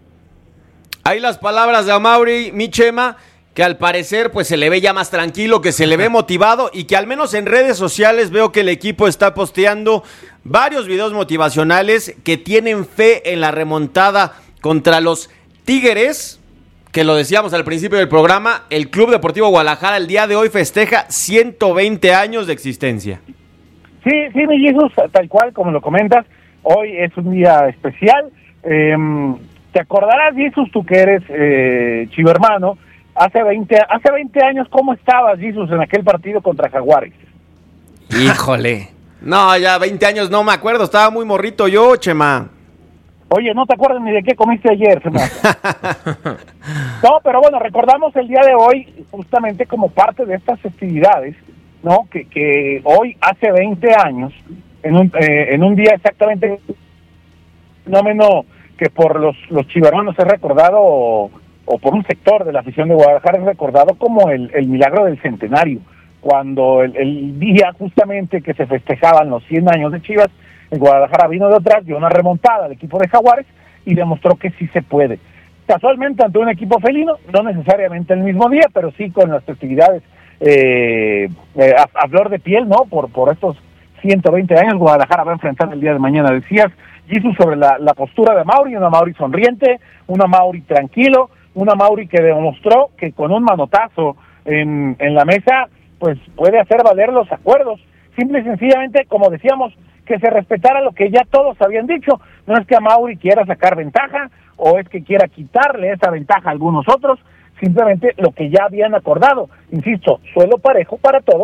Ahí las palabras de Amaury, mi Chema, que al parecer pues se le ve ya más tranquilo, que se le ve motivado y que al menos en redes sociales veo que el equipo está posteando varios videos motivacionales que tienen fe en la remontada contra los Tigres, que lo decíamos al principio del programa, el Club Deportivo Guadalajara el día de hoy festeja ciento veinte años de existencia. Sí, sí, mi Jesús, tal cual como lo comentas, hoy es un día especial. Eh, te acordarás, Jesús, tú que eres eh, chivermano, hace veinte, hace veinte años, ¿cómo estabas, Jesús, en aquel partido contra Jaguares? Híjole, no, ya veinte años no me acuerdo, estaba muy morrito yo, Chema. Oye, no te acuerdas ni de qué comiste ayer, Chema. No, pero bueno, recordamos el día de hoy justamente como parte de estas festividades, ¿no? Que, que hoy hace veinte años, en un, eh, en un día exactamente, fenómeno que por los, los chivermanos es recordado, o, o por un sector de la afición de Guadalajara es recordado como el, el milagro del centenario, cuando el, el día justamente que se festejaban los cien años de Chivas, en Guadalajara vino de atrás, dio una remontada al equipo de Jaguares y demostró que sí se puede. Casualmente ante un equipo felino, no necesariamente el mismo día, pero sí con las festividades eh, eh, a, a flor de piel, ¿no? Por por estos ciento veinte años, Guadalajara va a enfrentar el día de mañana. Decías, Jesús, sobre la, la postura de Amaury, una Amaury sonriente, una Amaury tranquilo, una Amaury que demostró que con un manotazo en, en la mesa, pues puede hacer valer los acuerdos. Simple y sencillamente, como decíamos, que se respetara lo que ya todos habían dicho. No es que Amaury quiera sacar ventaja o es que quiera quitarle esa ventaja a algunos otros, simplemente lo que ya habían acordado. Insisto, suelo parejo para todos,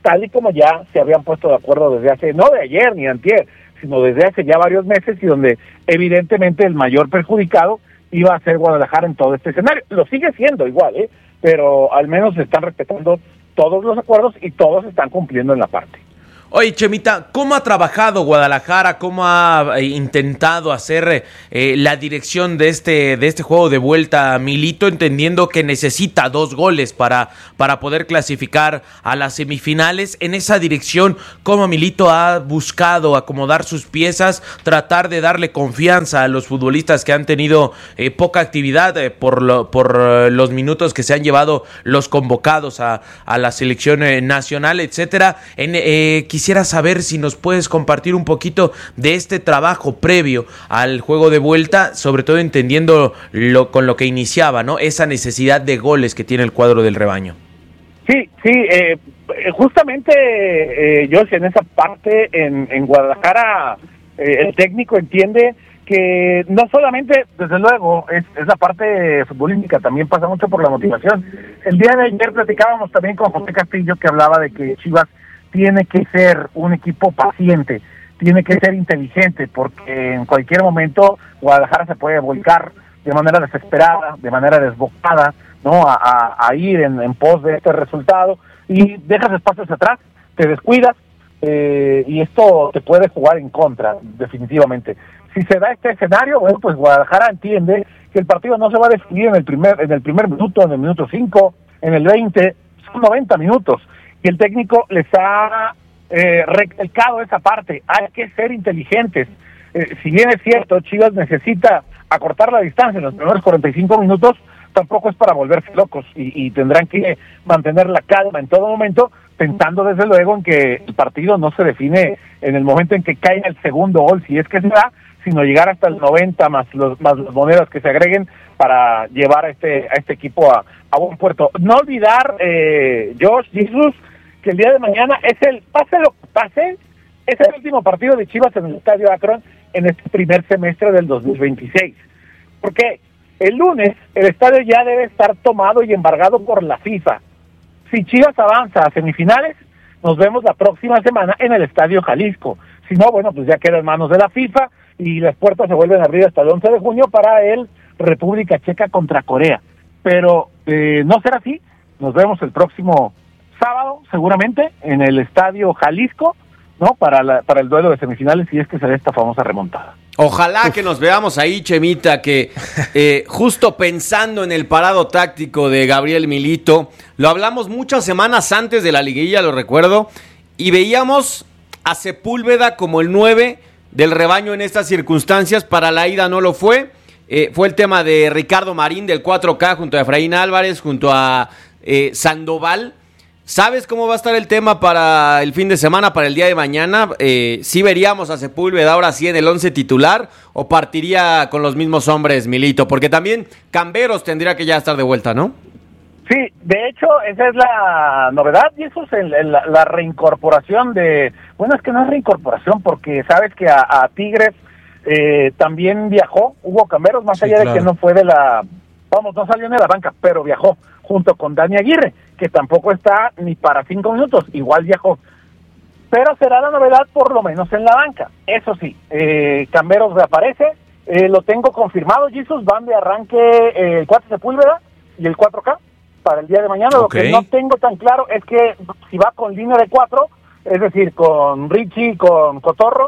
tal y como ya se habían puesto de acuerdo desde hace, no de ayer ni antier, sino desde hace ya varios meses, y donde evidentemente el mayor perjudicado iba a ser Guadalajara en todo este escenario. Lo sigue siendo igual, ¿eh? Pero al menos se están respetando todos los acuerdos y todos están cumpliendo en la parte. Oye, Chemita, ¿cómo ha trabajado Guadalajara? ¿Cómo ha intentado hacer eh, la dirección de este de este juego de vuelta, Milito, entendiendo que necesita dos goles para, para poder clasificar a las semifinales? En esa dirección, ¿cómo Milito ha buscado acomodar sus piezas, tratar de darle confianza a los futbolistas que han tenido eh, poca actividad eh, por, lo, por eh, los minutos que se han llevado los convocados a, a la selección eh, nacional, etcétera? En, eh, Quisiera saber si nos puedes compartir un poquito de este trabajo previo al juego de vuelta, sobre todo entendiendo lo, con lo que iniciaba, ¿no? Esa necesidad de goles que tiene el cuadro del rebaño. Sí, sí, eh, justamente, eh, yo en esa parte, en, en Guadalajara, eh, el técnico entiende que no solamente, desde luego, es, es la parte futbolística, también pasa mucho por la motivación. El día de ayer platicábamos también con José Castillo, que hablaba de que Chivas tiene que ser un equipo paciente, tiene que ser inteligente, porque en cualquier momento Guadalajara se puede volcar de manera desesperada, de manera desbocada, ¿no? A, a, a ir en, en pos de este resultado, y dejas espacios atrás, te descuidas, eh, y esto te puede jugar en contra, definitivamente. Si se da este escenario, bueno, pues Guadalajara entiende que el partido no se va a definir en el primer, en el primer minuto, en el minuto cinco, en el veinte, son noventa minutos. Y el técnico les ha eh, recalcado esa parte. Hay que ser inteligentes. Eh, si bien es cierto, Chivas necesita acortar la distancia en los primeros cuarenta y cinco minutos, tampoco es para volverse locos, y, y tendrán que mantener la calma en todo momento, pensando desde luego en que el partido no se define en el momento en que caiga el segundo gol, si es que se da, sino llegar hasta el noventa más los más las monedas que se agreguen para llevar a este a este equipo a, a buen puerto. No olvidar, eh, Josh, Jesus, que el día de mañana es el, pase lo que pase, es el último partido de Chivas en el Estadio Akron en este primer semestre del dos mil veintiséis. Porque el lunes el estadio ya debe estar tomado y embargado por la FIFA. Si Chivas avanza a semifinales, nos vemos la próxima semana en el Estadio Jalisco. Si no, bueno, pues ya queda en manos de la FIFA y las puertas se vuelven a abrir hasta el once de junio para el República Checa contra Corea. Pero eh, no será así. Nos vemos el próximo sábado, seguramente, en el Estadio Jalisco, ¿no? Para la, para el duelo de semifinales, si es que se da esta famosa remontada. Ojalá Uf. que nos veamos ahí, Chemita, que eh, justo pensando en el parado táctico de Gabriel Milito, lo hablamos muchas semanas antes de la liguilla, lo recuerdo, y veíamos a Sepúlveda como el nueve del rebaño en estas circunstancias. Para la ida no lo fue, eh, fue el tema de Ricardo Marín del cuatro K junto a Efraín Álvarez, junto a eh, Sandoval. ¿Sabes cómo va a estar el tema para el fin de semana, para el día de mañana? Eh, ¿Sí veríamos a Sepúlveda ahora sí en el once titular o partiría con los mismos hombres, Milito? Porque también Camberos tendría que ya estar de vuelta, ¿no? Sí, de hecho, esa es la novedad, y eso es el, el, la reincorporación de... Bueno, es que no es reincorporación, porque sabes que a, a Tigres eh, también viajó Hugo Camberos, más sí, allá claro. de que no fue de la... Vamos, no salió de la banca, pero viajó junto con Dani Aguirre, que tampoco está ni para cinco minutos, igual viajó. Pero será la novedad por lo menos en la banca. Eso sí, eh, Camberos reaparece, eh, lo tengo confirmado, Jesus, van de arranque eh, el cuatro Sepúlveda y el cuatro K para el día de mañana. Okay. Lo que no tengo tan claro es que si va con línea de cuatro, es decir, con Richie, con Cotorro,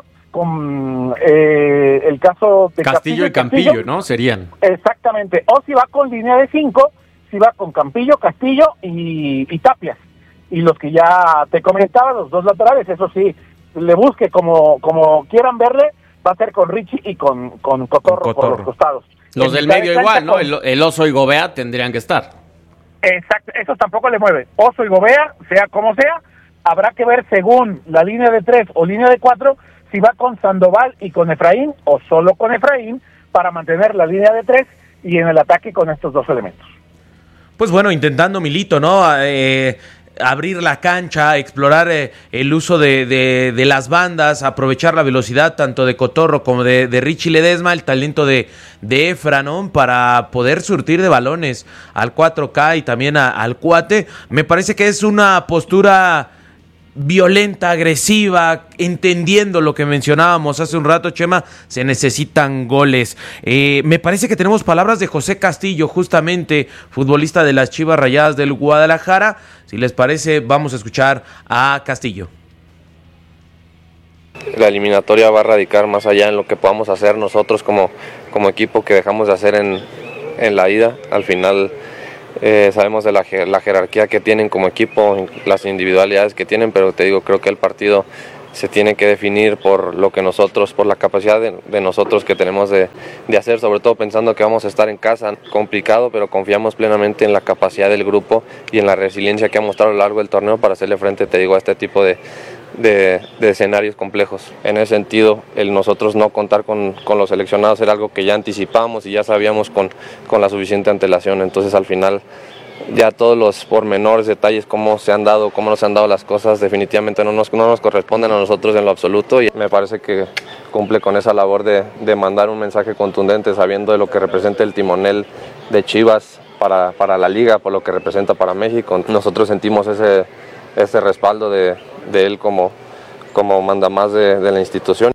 con eh, el caso de Castillo, Castillo y Campillo, Castillo, ¿no? Serían. Exactamente. O si va con línea de cinco, si va con Campillo, Castillo y, y Tapias. Y los que ya te comentaba, los dos laterales, eso sí, le busque como, como quieran verle, va a ser con Richie y con, con Cotorro, con Cotorro por los costados. Los del medio igual, ¿no? Con... El, el Oso y Gobea tendrían que estar. Exacto, eso tampoco le mueve. Oso y Gobea, sea como sea, habrá que ver según la línea de tres o línea de cuatro, si va con Sandoval y con Efraín o solo con Efraín para mantener la línea de tres y en el ataque con estos dos elementos. Pues bueno, intentando Milito, ¿no? Eh, abrir la cancha, explorar eh, el uso de, de, de las bandas, aprovechar la velocidad tanto de Cotorro como de, de Richie Ledesma, el talento de, de Efra, ¿no? Para poder surtir de balones al cuatro K y también a, al Cuate. Me parece que es una postura violenta, agresiva, entendiendo lo que mencionábamos hace un rato, Chema, se necesitan goles. Eh, me parece que tenemos palabras de José Castillo, justamente futbolista de las Chivas Rayadas del Guadalajara. Si les parece, vamos a escuchar a Castillo. La eliminatoria va a radicar más allá en lo que podamos hacer nosotros como, como equipo que dejamos de hacer en, en la ida. Al final eh, sabemos de la, la jerarquía que tienen como equipo, las individualidades que tienen, pero te digo, creo que el partido se tiene que definir por lo que nosotros, por la capacidad de, de nosotros que tenemos de, de hacer, sobre todo pensando que vamos a estar en casa. Complicado, pero confiamos plenamente en la capacidad del grupo y en la resiliencia que ha mostrado a lo largo del torneo para hacerle frente, te digo, a este tipo de De, de escenarios complejos. En ese sentido, el nosotros no contar con, con los seleccionados era algo que ya anticipamos y ya sabíamos con, con la suficiente antelación. Entonces, al final, ya todos los pormenores, detalles, cómo se han dado, cómo nos han dado las cosas, definitivamente no nos, no nos corresponden a nosotros en lo absoluto, y me parece que cumple con esa labor de, de mandar un mensaje contundente, sabiendo de lo que representa el timonel de Chivas para, para la liga, por lo que representa para México. Nosotros sentimos ese ese respaldo de, de él como, como mandamás de, de la institución.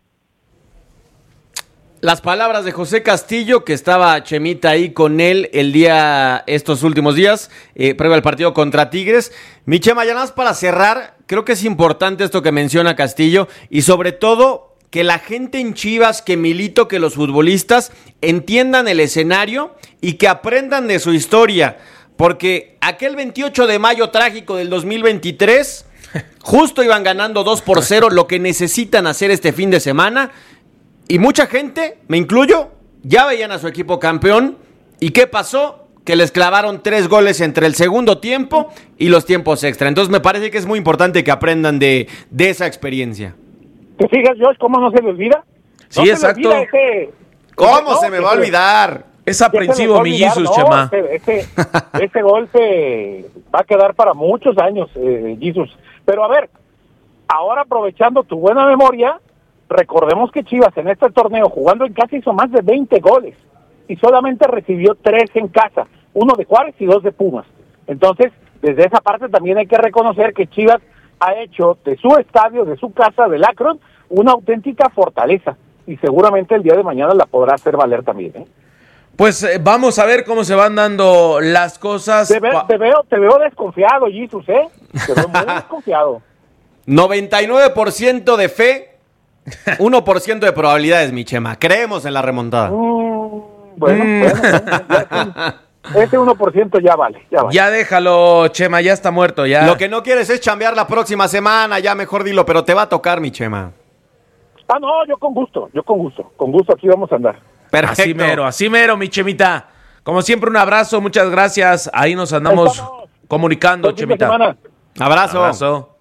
Las palabras de José Castillo, que estaba Chemita ahí con él el día, estos últimos días, eh, previo al partido contra Tigres. Mi Chema, ya nada más para cerrar, creo que es importante esto que menciona Castillo, y sobre todo que la gente en Chivas, que Milito, que los futbolistas entiendan el escenario y que aprendan de su historia. Porque aquel veintiocho de mayo trágico del dos mil veintitrés, justo iban ganando dos por cero, lo que necesitan hacer este fin de semana. Y mucha gente, me incluyo, ya veían a su equipo campeón. ¿Y qué pasó? Que les clavaron tres goles entre el segundo tiempo y los tiempos extra. Entonces me parece que es muy importante que aprendan de, de esa experiencia. ¿Te fijas, Josh, cómo no se le olvida? Sí, no exacto. Se ese, ¿Cómo ese, se no, me va a olvidar? Es aprensivo, mi Jesus, no, Chema. Ese, ese, ese golpe va a quedar para muchos años, eh, Jesus. Pero a ver, ahora aprovechando tu buena memoria, recordemos que Chivas en este torneo, jugando en casa, hizo más de veinte goles y solamente recibió tres en casa, uno de Juárez y dos de Pumas. Entonces, desde esa parte también hay que reconocer que Chivas ha hecho de su estadio, de su casa, del Akron, una auténtica fortaleza, y seguramente el día de mañana la podrá hacer valer también, ¿eh? Pues eh, vamos a ver cómo se van dando las cosas. Te, ve, te, veo, te veo desconfiado, Jesus, ¿eh? Te veo muy desconfiado. noventa y nueve por ciento de fe, uno por ciento de probabilidades, mi Chema. Creemos en la remontada. Mm, bueno, mm. bueno, bueno ese uno por ciento ya vale, ya vale. Ya déjalo, Chema, ya está muerto, ya. Lo que no quieres es chambear la próxima semana, ya mejor dilo, pero te va a tocar, mi Chema. Ah, no, yo con gusto, yo con gusto. Con gusto aquí vamos a andar. Perfecto. Así mero, así mero, mi Chemita. Como siempre, un abrazo, muchas gracias. Ahí nos andamos Estamos. comunicando, Chemita. Abrazo. Abrazo.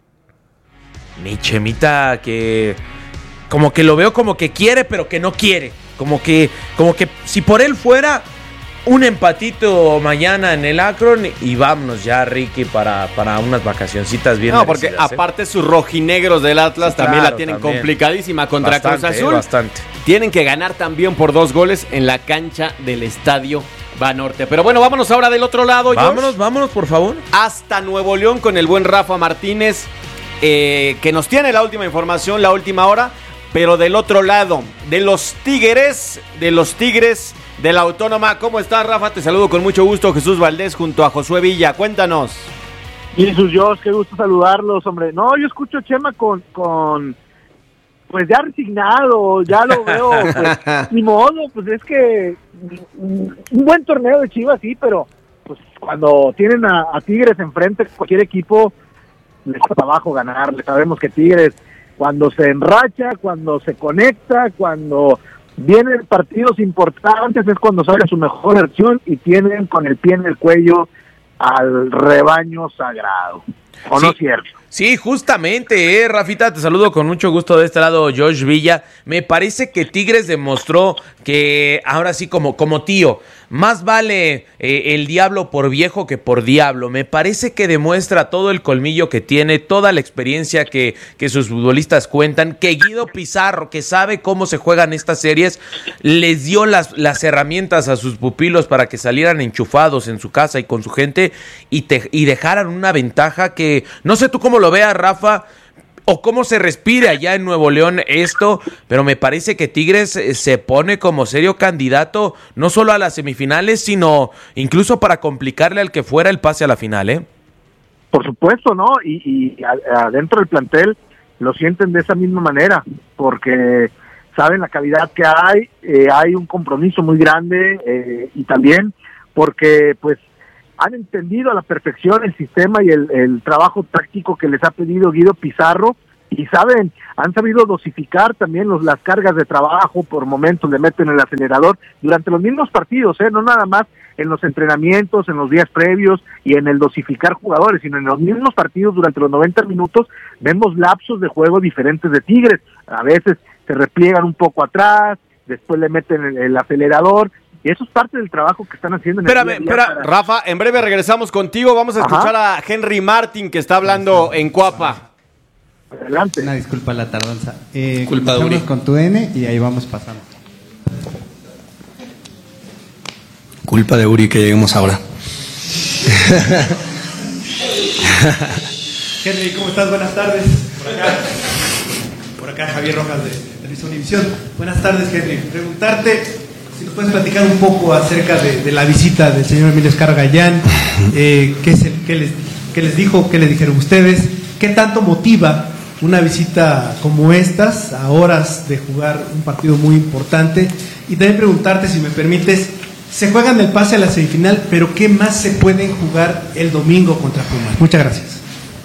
Mi Chemita, que como que lo veo como que quiere, pero que no quiere. Como que, como que si por él fuera, un empatito mañana en el Akron y vámonos ya, Ricky, para, para unas vacacioncitas bien No, porque aparte ¿eh? sus rojinegros del Atlas sí, también claro, la tienen también. complicadísima contra bastante, Cruz Azul. Eh, bastante. Tienen que ganar también por dos goles en la cancha del Estadio Banorte. Pero bueno, vámonos ahora del otro lado, Vámonos, Josh. vámonos, por favor. Hasta Nuevo León con el buen Rafa Martínez, eh, que nos tiene la última información, la última hora. Pero del otro lado, de los Tigres, de los Tigres de la Autónoma. ¿Cómo estás, Rafa? Te saludo con mucho gusto, Jesús Valdés, junto a Josué Villa. Cuéntanos. Jesús, Dios, qué gusto saludarlos, hombre. No, yo escucho a Chema con, con, pues ya resignado, ya lo veo, pues, ni modo, pues es que un buen torneo de Chivas, sí, pero pues cuando tienen a, a Tigres enfrente, cualquier equipo les cuesta abajo ganarle. Sabemos que Tigres, cuando se enracha, cuando se conecta, cuando vienen partidos importantes, es cuando sale su mejor versión y tienen con el pie en el cuello al rebaño sagrado. ¿O sí, no es cierto? Sí, justamente, eh, Rafita, te saludo con mucho gusto de este lado, Josh Villa. Me parece que Tigres demostró que ahora sí, como, como tío, más vale eh, el diablo por viejo que por diablo. Me parece que demuestra todo el colmillo que tiene, toda la experiencia que, que sus futbolistas cuentan, que Guido Pizarro, que sabe cómo se juegan estas series, les dio las, las herramientas a sus pupilos para que salieran enchufados en su casa y con su gente y, te, y dejaran una ventaja que que no sé tú cómo lo veas, Rafa, o cómo se respire allá en Nuevo León esto, pero me parece que Tigres se pone como serio candidato no solo a las semifinales, sino incluso para complicarle al que fuera el pase a la final, ¿eh? Por supuesto, ¿no? Y, y adentro del plantel lo sienten de esa misma manera, porque saben la calidad que hay, eh, hay un compromiso muy grande, eh, y también porque pues han entendido a la perfección el sistema y el, el trabajo táctico que les ha pedido Guido Pizarro, y saben, han sabido dosificar también los, las cargas de trabajo. Por momentos le meten el acelerador durante los mismos partidos, ¿eh? No nada más en los entrenamientos, en los días previos y en el dosificar jugadores, sino en los mismos partidos durante los noventa minutos vemos lapsos de juego diferentes de Tigres. A veces se repliegan un poco atrás, después le meten el, el acelerador, y eso es parte del trabajo que están haciendo. En Espérame, el día espera, para... Rafa, en breve regresamos contigo. Vamos a escuchar Ajá. a Henry Martin, que está hablando en Cuapa. Adelante. Una disculpa la tardanza. Eh, Culpa de Uri. Con tu N y ahí vamos pasando. Culpa de Uri que lleguemos ahora. Henry, ¿cómo estás? Buenas tardes. Por acá, por acá Javier Rojas de Televisa Univisión. Buenas tardes, Henry. Preguntarte si nos puedes platicar un poco acerca de, de la visita del señor Emilio Azcárraga Gallán, eh, qué, es el, qué, les, qué les dijo, qué les dijeron ustedes, qué tanto motiva una visita como estas a horas de jugar un partido muy importante, y también preguntarte, si me permites, se juegan el pase a la semifinal, pero ¿qué más se pueden jugar el domingo contra Pumas? Muchas gracias.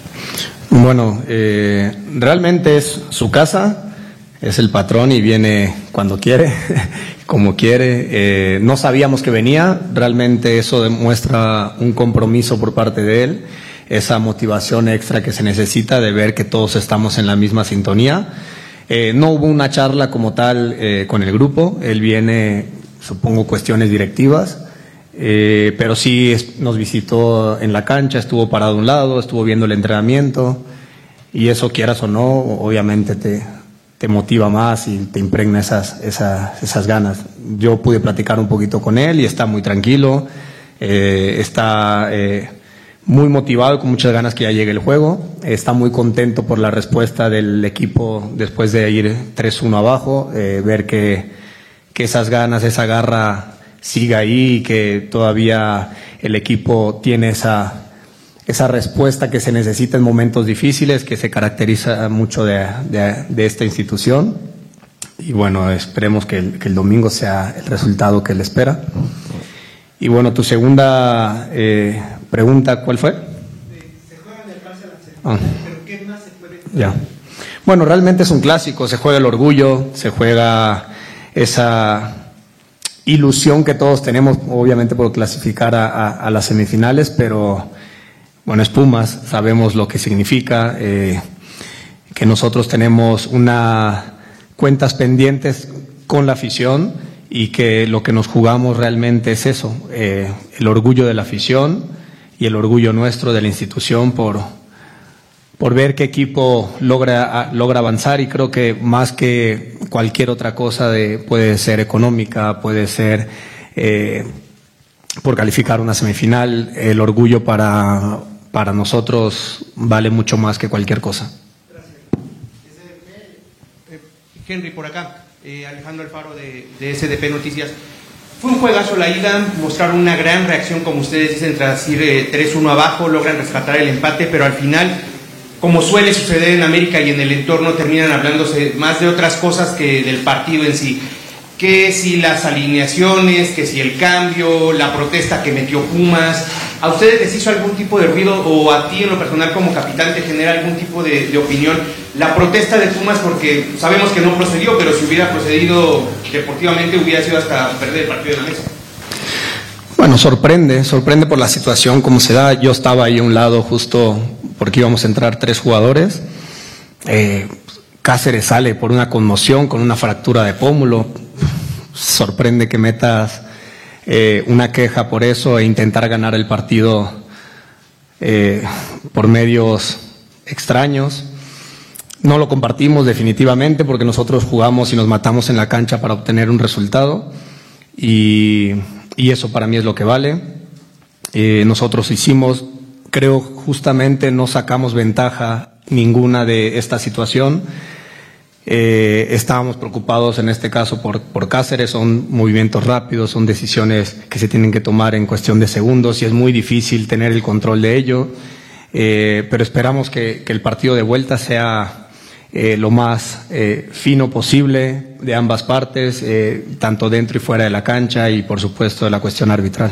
Bueno, eh, realmente es su casa, es el patrón y viene cuando quiere, como quiere. Eh, no sabíamos que venía, realmente eso demuestra un compromiso por parte de él, esa motivación extra que se necesita de ver que todos estamos en la misma sintonía. Eh, no hubo una charla como tal eh, con el grupo, él viene, supongo, cuestiones directivas, eh, pero sí es, nos visitó en la cancha, estuvo parado a un lado, estuvo viendo el entrenamiento, y eso, quieras o no, obviamente te, te motiva más y te impregna esas, esas, esas ganas. Yo pude platicar un poquito con él y está muy tranquilo, eh, está... Eh, muy motivado, con muchas ganas que ya llegue el juego. Está muy contento por la respuesta del equipo después de ir tres uno abajo, eh, ver que, que esas ganas, esa garra siga ahí y que todavía el equipo tiene esa, esa respuesta que se necesita en momentos difíciles, que se caracteriza mucho de, de, de esta institución. Y bueno, esperemos que el, que el domingo sea el resultado que él espera. Y bueno, tu segunda eh, pregunta, ¿cuál fue? Se juega en el pase a la semifinal, ah. pero ¿qué más se puede jugar? Ya. Bueno, realmente es un clásico, se juega el orgullo, se juega esa ilusión que todos tenemos, obviamente, por clasificar a, a, a las semifinales, pero bueno, es Pumas, sabemos lo que significa, eh, que nosotros tenemos una cuentas pendientes con la afición, y que lo que nos jugamos realmente es eso, eh, el orgullo de la afición y el orgullo nuestro de la institución por, por ver qué equipo logra, logra avanzar, y creo que más que cualquier otra cosa, de, puede ser económica, puede ser eh, por calificar una semifinal, el orgullo para, para nosotros vale mucho más que cualquier cosa. Gracias. Henry, por acá. Eh, Alejandro Alfaro de, de S D P Noticias. Fue un juegazo la ida, mostraron una gran reacción, como ustedes dicen, tras ir eh, tres uno abajo, logran rescatar el empate, pero al final, como suele suceder en América y en el entorno, terminan hablándose más de otras cosas que del partido en sí. Que si las alineaciones, que si el cambio, la protesta que metió Pumas, ¿a ustedes les hizo algún tipo de ruido, o a ti en lo personal como capitán te genera algún tipo de, de opinión la protesta de Pumas? Porque sabemos que no procedió, pero si hubiera procedido deportivamente hubiera sido hasta perder el partido de la mesa. Bueno, sorprende, sorprende por la situación como se da. Yo estaba ahí a un lado justo porque íbamos a entrar tres jugadores. Eh, Cáceres sale por una conmoción con una fractura de pómulo. Sorprende que metas eh, una queja por eso e intentar ganar el partido eh, por medios extraños. No lo compartimos definitivamente, porque nosotros jugamos y nos matamos en la cancha para obtener un resultado, y, y eso para mí es lo que vale. Eh, nosotros hicimos creo justamente no sacamos ventaja ninguna de esta situación. Eh, estábamos preocupados en este caso por, por Cáceres, son movimientos rápidos, son decisiones que se tienen que tomar en cuestión de segundos y es muy difícil tener el control de ello, eh, pero esperamos que, que el partido de vuelta sea eh, lo más eh, fino posible de ambas partes, eh, tanto dentro y fuera de la cancha y por supuesto de la cuestión arbitral.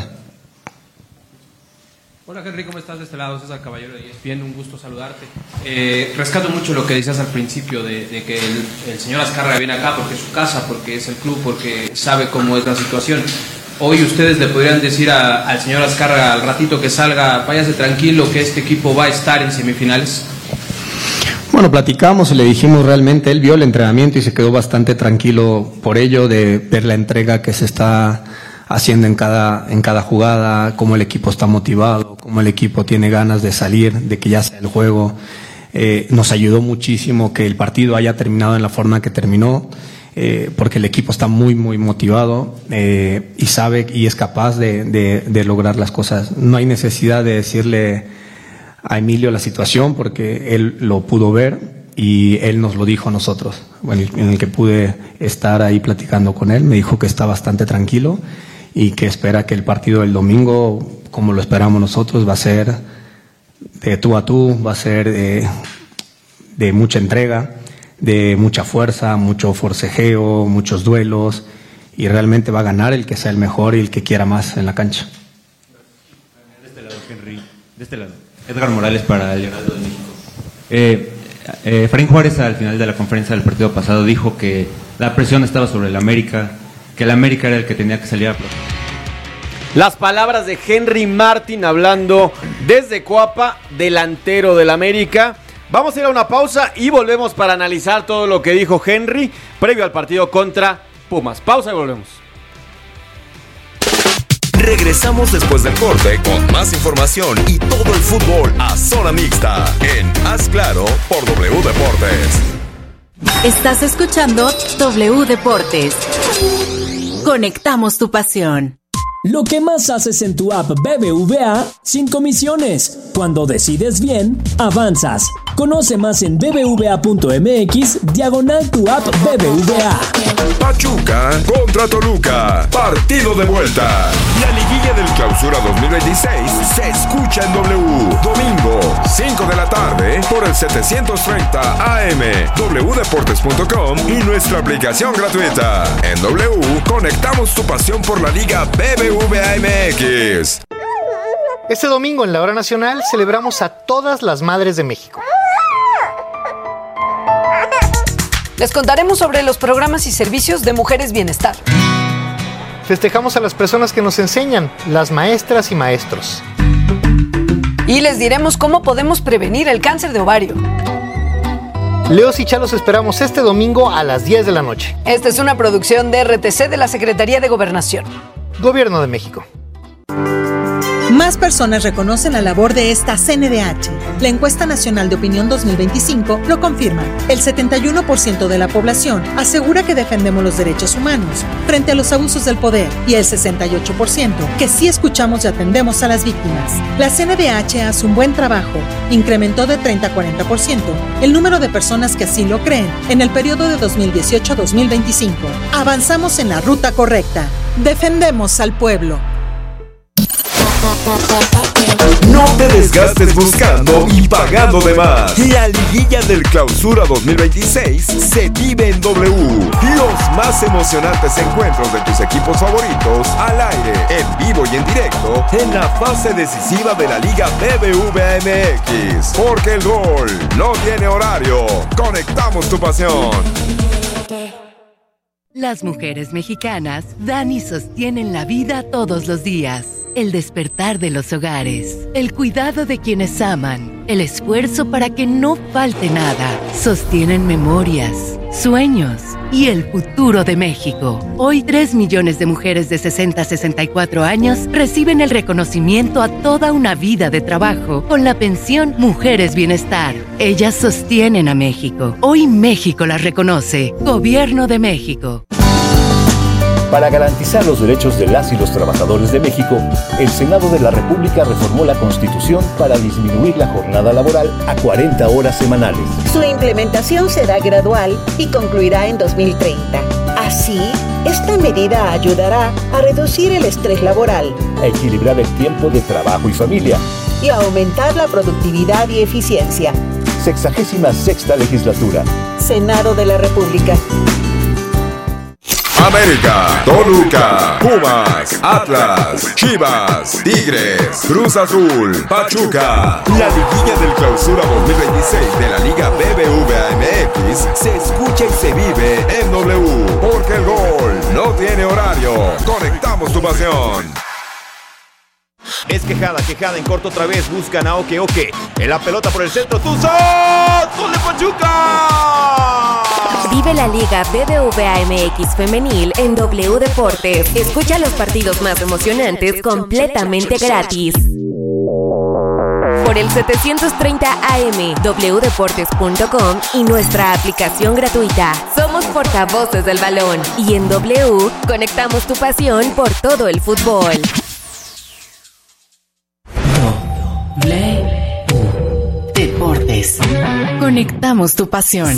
Hola Henry, ¿cómo estás? De este lado, César Caballero de E S P N, un gusto saludarte. Eh, rescato mucho lo que decías al principio de, de que el, el señor Azcárraga viene acá porque es su casa, porque es el club, porque sabe cómo es la situación. Hoy ustedes le podrían decir a, al señor Azcárraga al ratito que salga, váyase tranquilo que este equipo va a estar en semifinales. Bueno, platicamos y le dijimos realmente, él vio el entrenamiento y se quedó bastante tranquilo por ello, de ver la entrega que se está haciendo en cada, en cada jugada, cómo el equipo está motivado, cómo el equipo tiene ganas de salir, de que ya sea el juego. Eh, nos ayudó muchísimo que el partido haya terminado en la forma que terminó, eh, porque el equipo está muy, muy motivado eh, y sabe y es capaz de, de, de lograr las cosas. No hay necesidad de decirle a Emilio la situación porque él lo pudo ver y él nos lo dijo a nosotros. Bueno, en el que pude estar ahí platicando con él, me dijo que está bastante tranquilo y que espera que el partido del domingo, como lo esperamos nosotros, va a ser de tú a tú, va a ser de, de mucha entrega, de mucha fuerza, mucho forcejeo, muchos duelos, y realmente va a ganar el que sea el mejor y el que quiera más en la cancha. De este lado, Henry. De este lado. Edgar Morales para el Heraldo de México. Eh, eh, Efraín Juárez al final de la conferencia del partido pasado dijo que la presión estaba sobre el América, que el América era el que tenía que salir a proponer. Las palabras de Henry Martin hablando desde Coapa, delantero del América. Vamos a ir a una pausa y volvemos para analizar todo lo que dijo Henry previo al partido contra Pumas. Pausa y volvemos. Regresamos después del corte con más información y todo el fútbol a zona mixta en Haz Claro por W Deportes. Estás escuchando W Deportes. Conectamos tu pasión. Lo que más haces en tu app B B V A sin comisiones. Cuando decides bien, avanzas. Conoce más en bbva.mx diagonal tu app B B V A. Pachuca contra Toluca. Partido de vuelta. La liguilla del Clausura dos mil veintiséis se escucha en W. Domingo, cinco de la tarde, por el setecientos treinta A M, w deportes punto com y nuestra aplicación gratuita. En W, conectamos tu pasión por la Liga B B V A M X. Este domingo en la Hora Nacional celebramos a todas las madres de México. Les contaremos sobre los programas y servicios de Mujeres Bienestar. Festejamos a las personas que nos enseñan, las maestras y maestros. Y les diremos cómo podemos prevenir el cáncer de ovario. Leos y Chalos esperamos este domingo a las diez de la noche. Esta es una producción de R T C de la Secretaría de Gobernación. Gobierno de México. Más personas reconocen la labor de esta C N D H. La Encuesta Nacional de Opinión dos mil veinticinco lo confirma. El setenta y uno por ciento de la población asegura que defendemos los derechos humanos frente a los abusos del poder y el sesenta y ocho por ciento que sí escuchamos y atendemos a las víctimas. La C N D H hace un buen trabajo. Incrementó de treinta a cuarenta por ciento el número de personas que así lo creen en el periodo de dos mil dieciocho a dos mil veinticinco. Avanzamos en la ruta correcta. Defendemos al pueblo. No te desgastes buscando y pagando de más. La liguilla del Clausura dos mil veintiséis se vive en W. Los más emocionantes encuentros de tus equipos favoritos al aire, en vivo y en directo, en la fase decisiva de la Liga B B V A M X. Porque el gol no tiene horario. Conectamos tu pasión. Las mujeres mexicanas dan y sostienen la vida todos los días. El despertar de los hogares, el cuidado de quienes aman, el esfuerzo para que no falte nada. Sostienen memorias, sueños y el futuro de México. Hoy, tres millones de mujeres de sesenta a sesenta y cuatro años reciben el reconocimiento a toda una vida de trabajo con la pensión Mujeres Bienestar. Ellas sostienen a México. Hoy México las reconoce. Gobierno de México. Para garantizar los derechos de las y los trabajadores de México, el Senado de la República reformó la Constitución para disminuir la jornada laboral a cuarenta horas semanales. Su implementación será gradual y concluirá en dos mil treinta. Así, esta medida ayudará a reducir el estrés laboral, a equilibrar el tiempo de trabajo y familia y a aumentar la productividad y eficiencia. Sexagésima sexta legislatura. Senado de la República. América, Toluca, Pumas, Atlas, Chivas, Tigres, Cruz Azul, Pachuca. La liguilla del Clausura dos mil veintiséis de la Liga B B V A M X se escucha y se vive en W, porque el gol no tiene horario. Conectamos tu pasión. Es quejada, quejada en corto otra vez. Buscan a Oke Oke. En la pelota por el centro. ¡Tuzo! ¡Gol de Pachuca! Vive la Liga B B V A M X Femenil en W Deportes. Escucha los partidos más emocionantes completamente gratis. Por el setecientos treinta A M, w deportes punto com y nuestra aplicación gratuita. Somos portavoces del balón. Y en W, conectamos tu pasión por todo el fútbol. W Deportes. Conectamos tu pasión.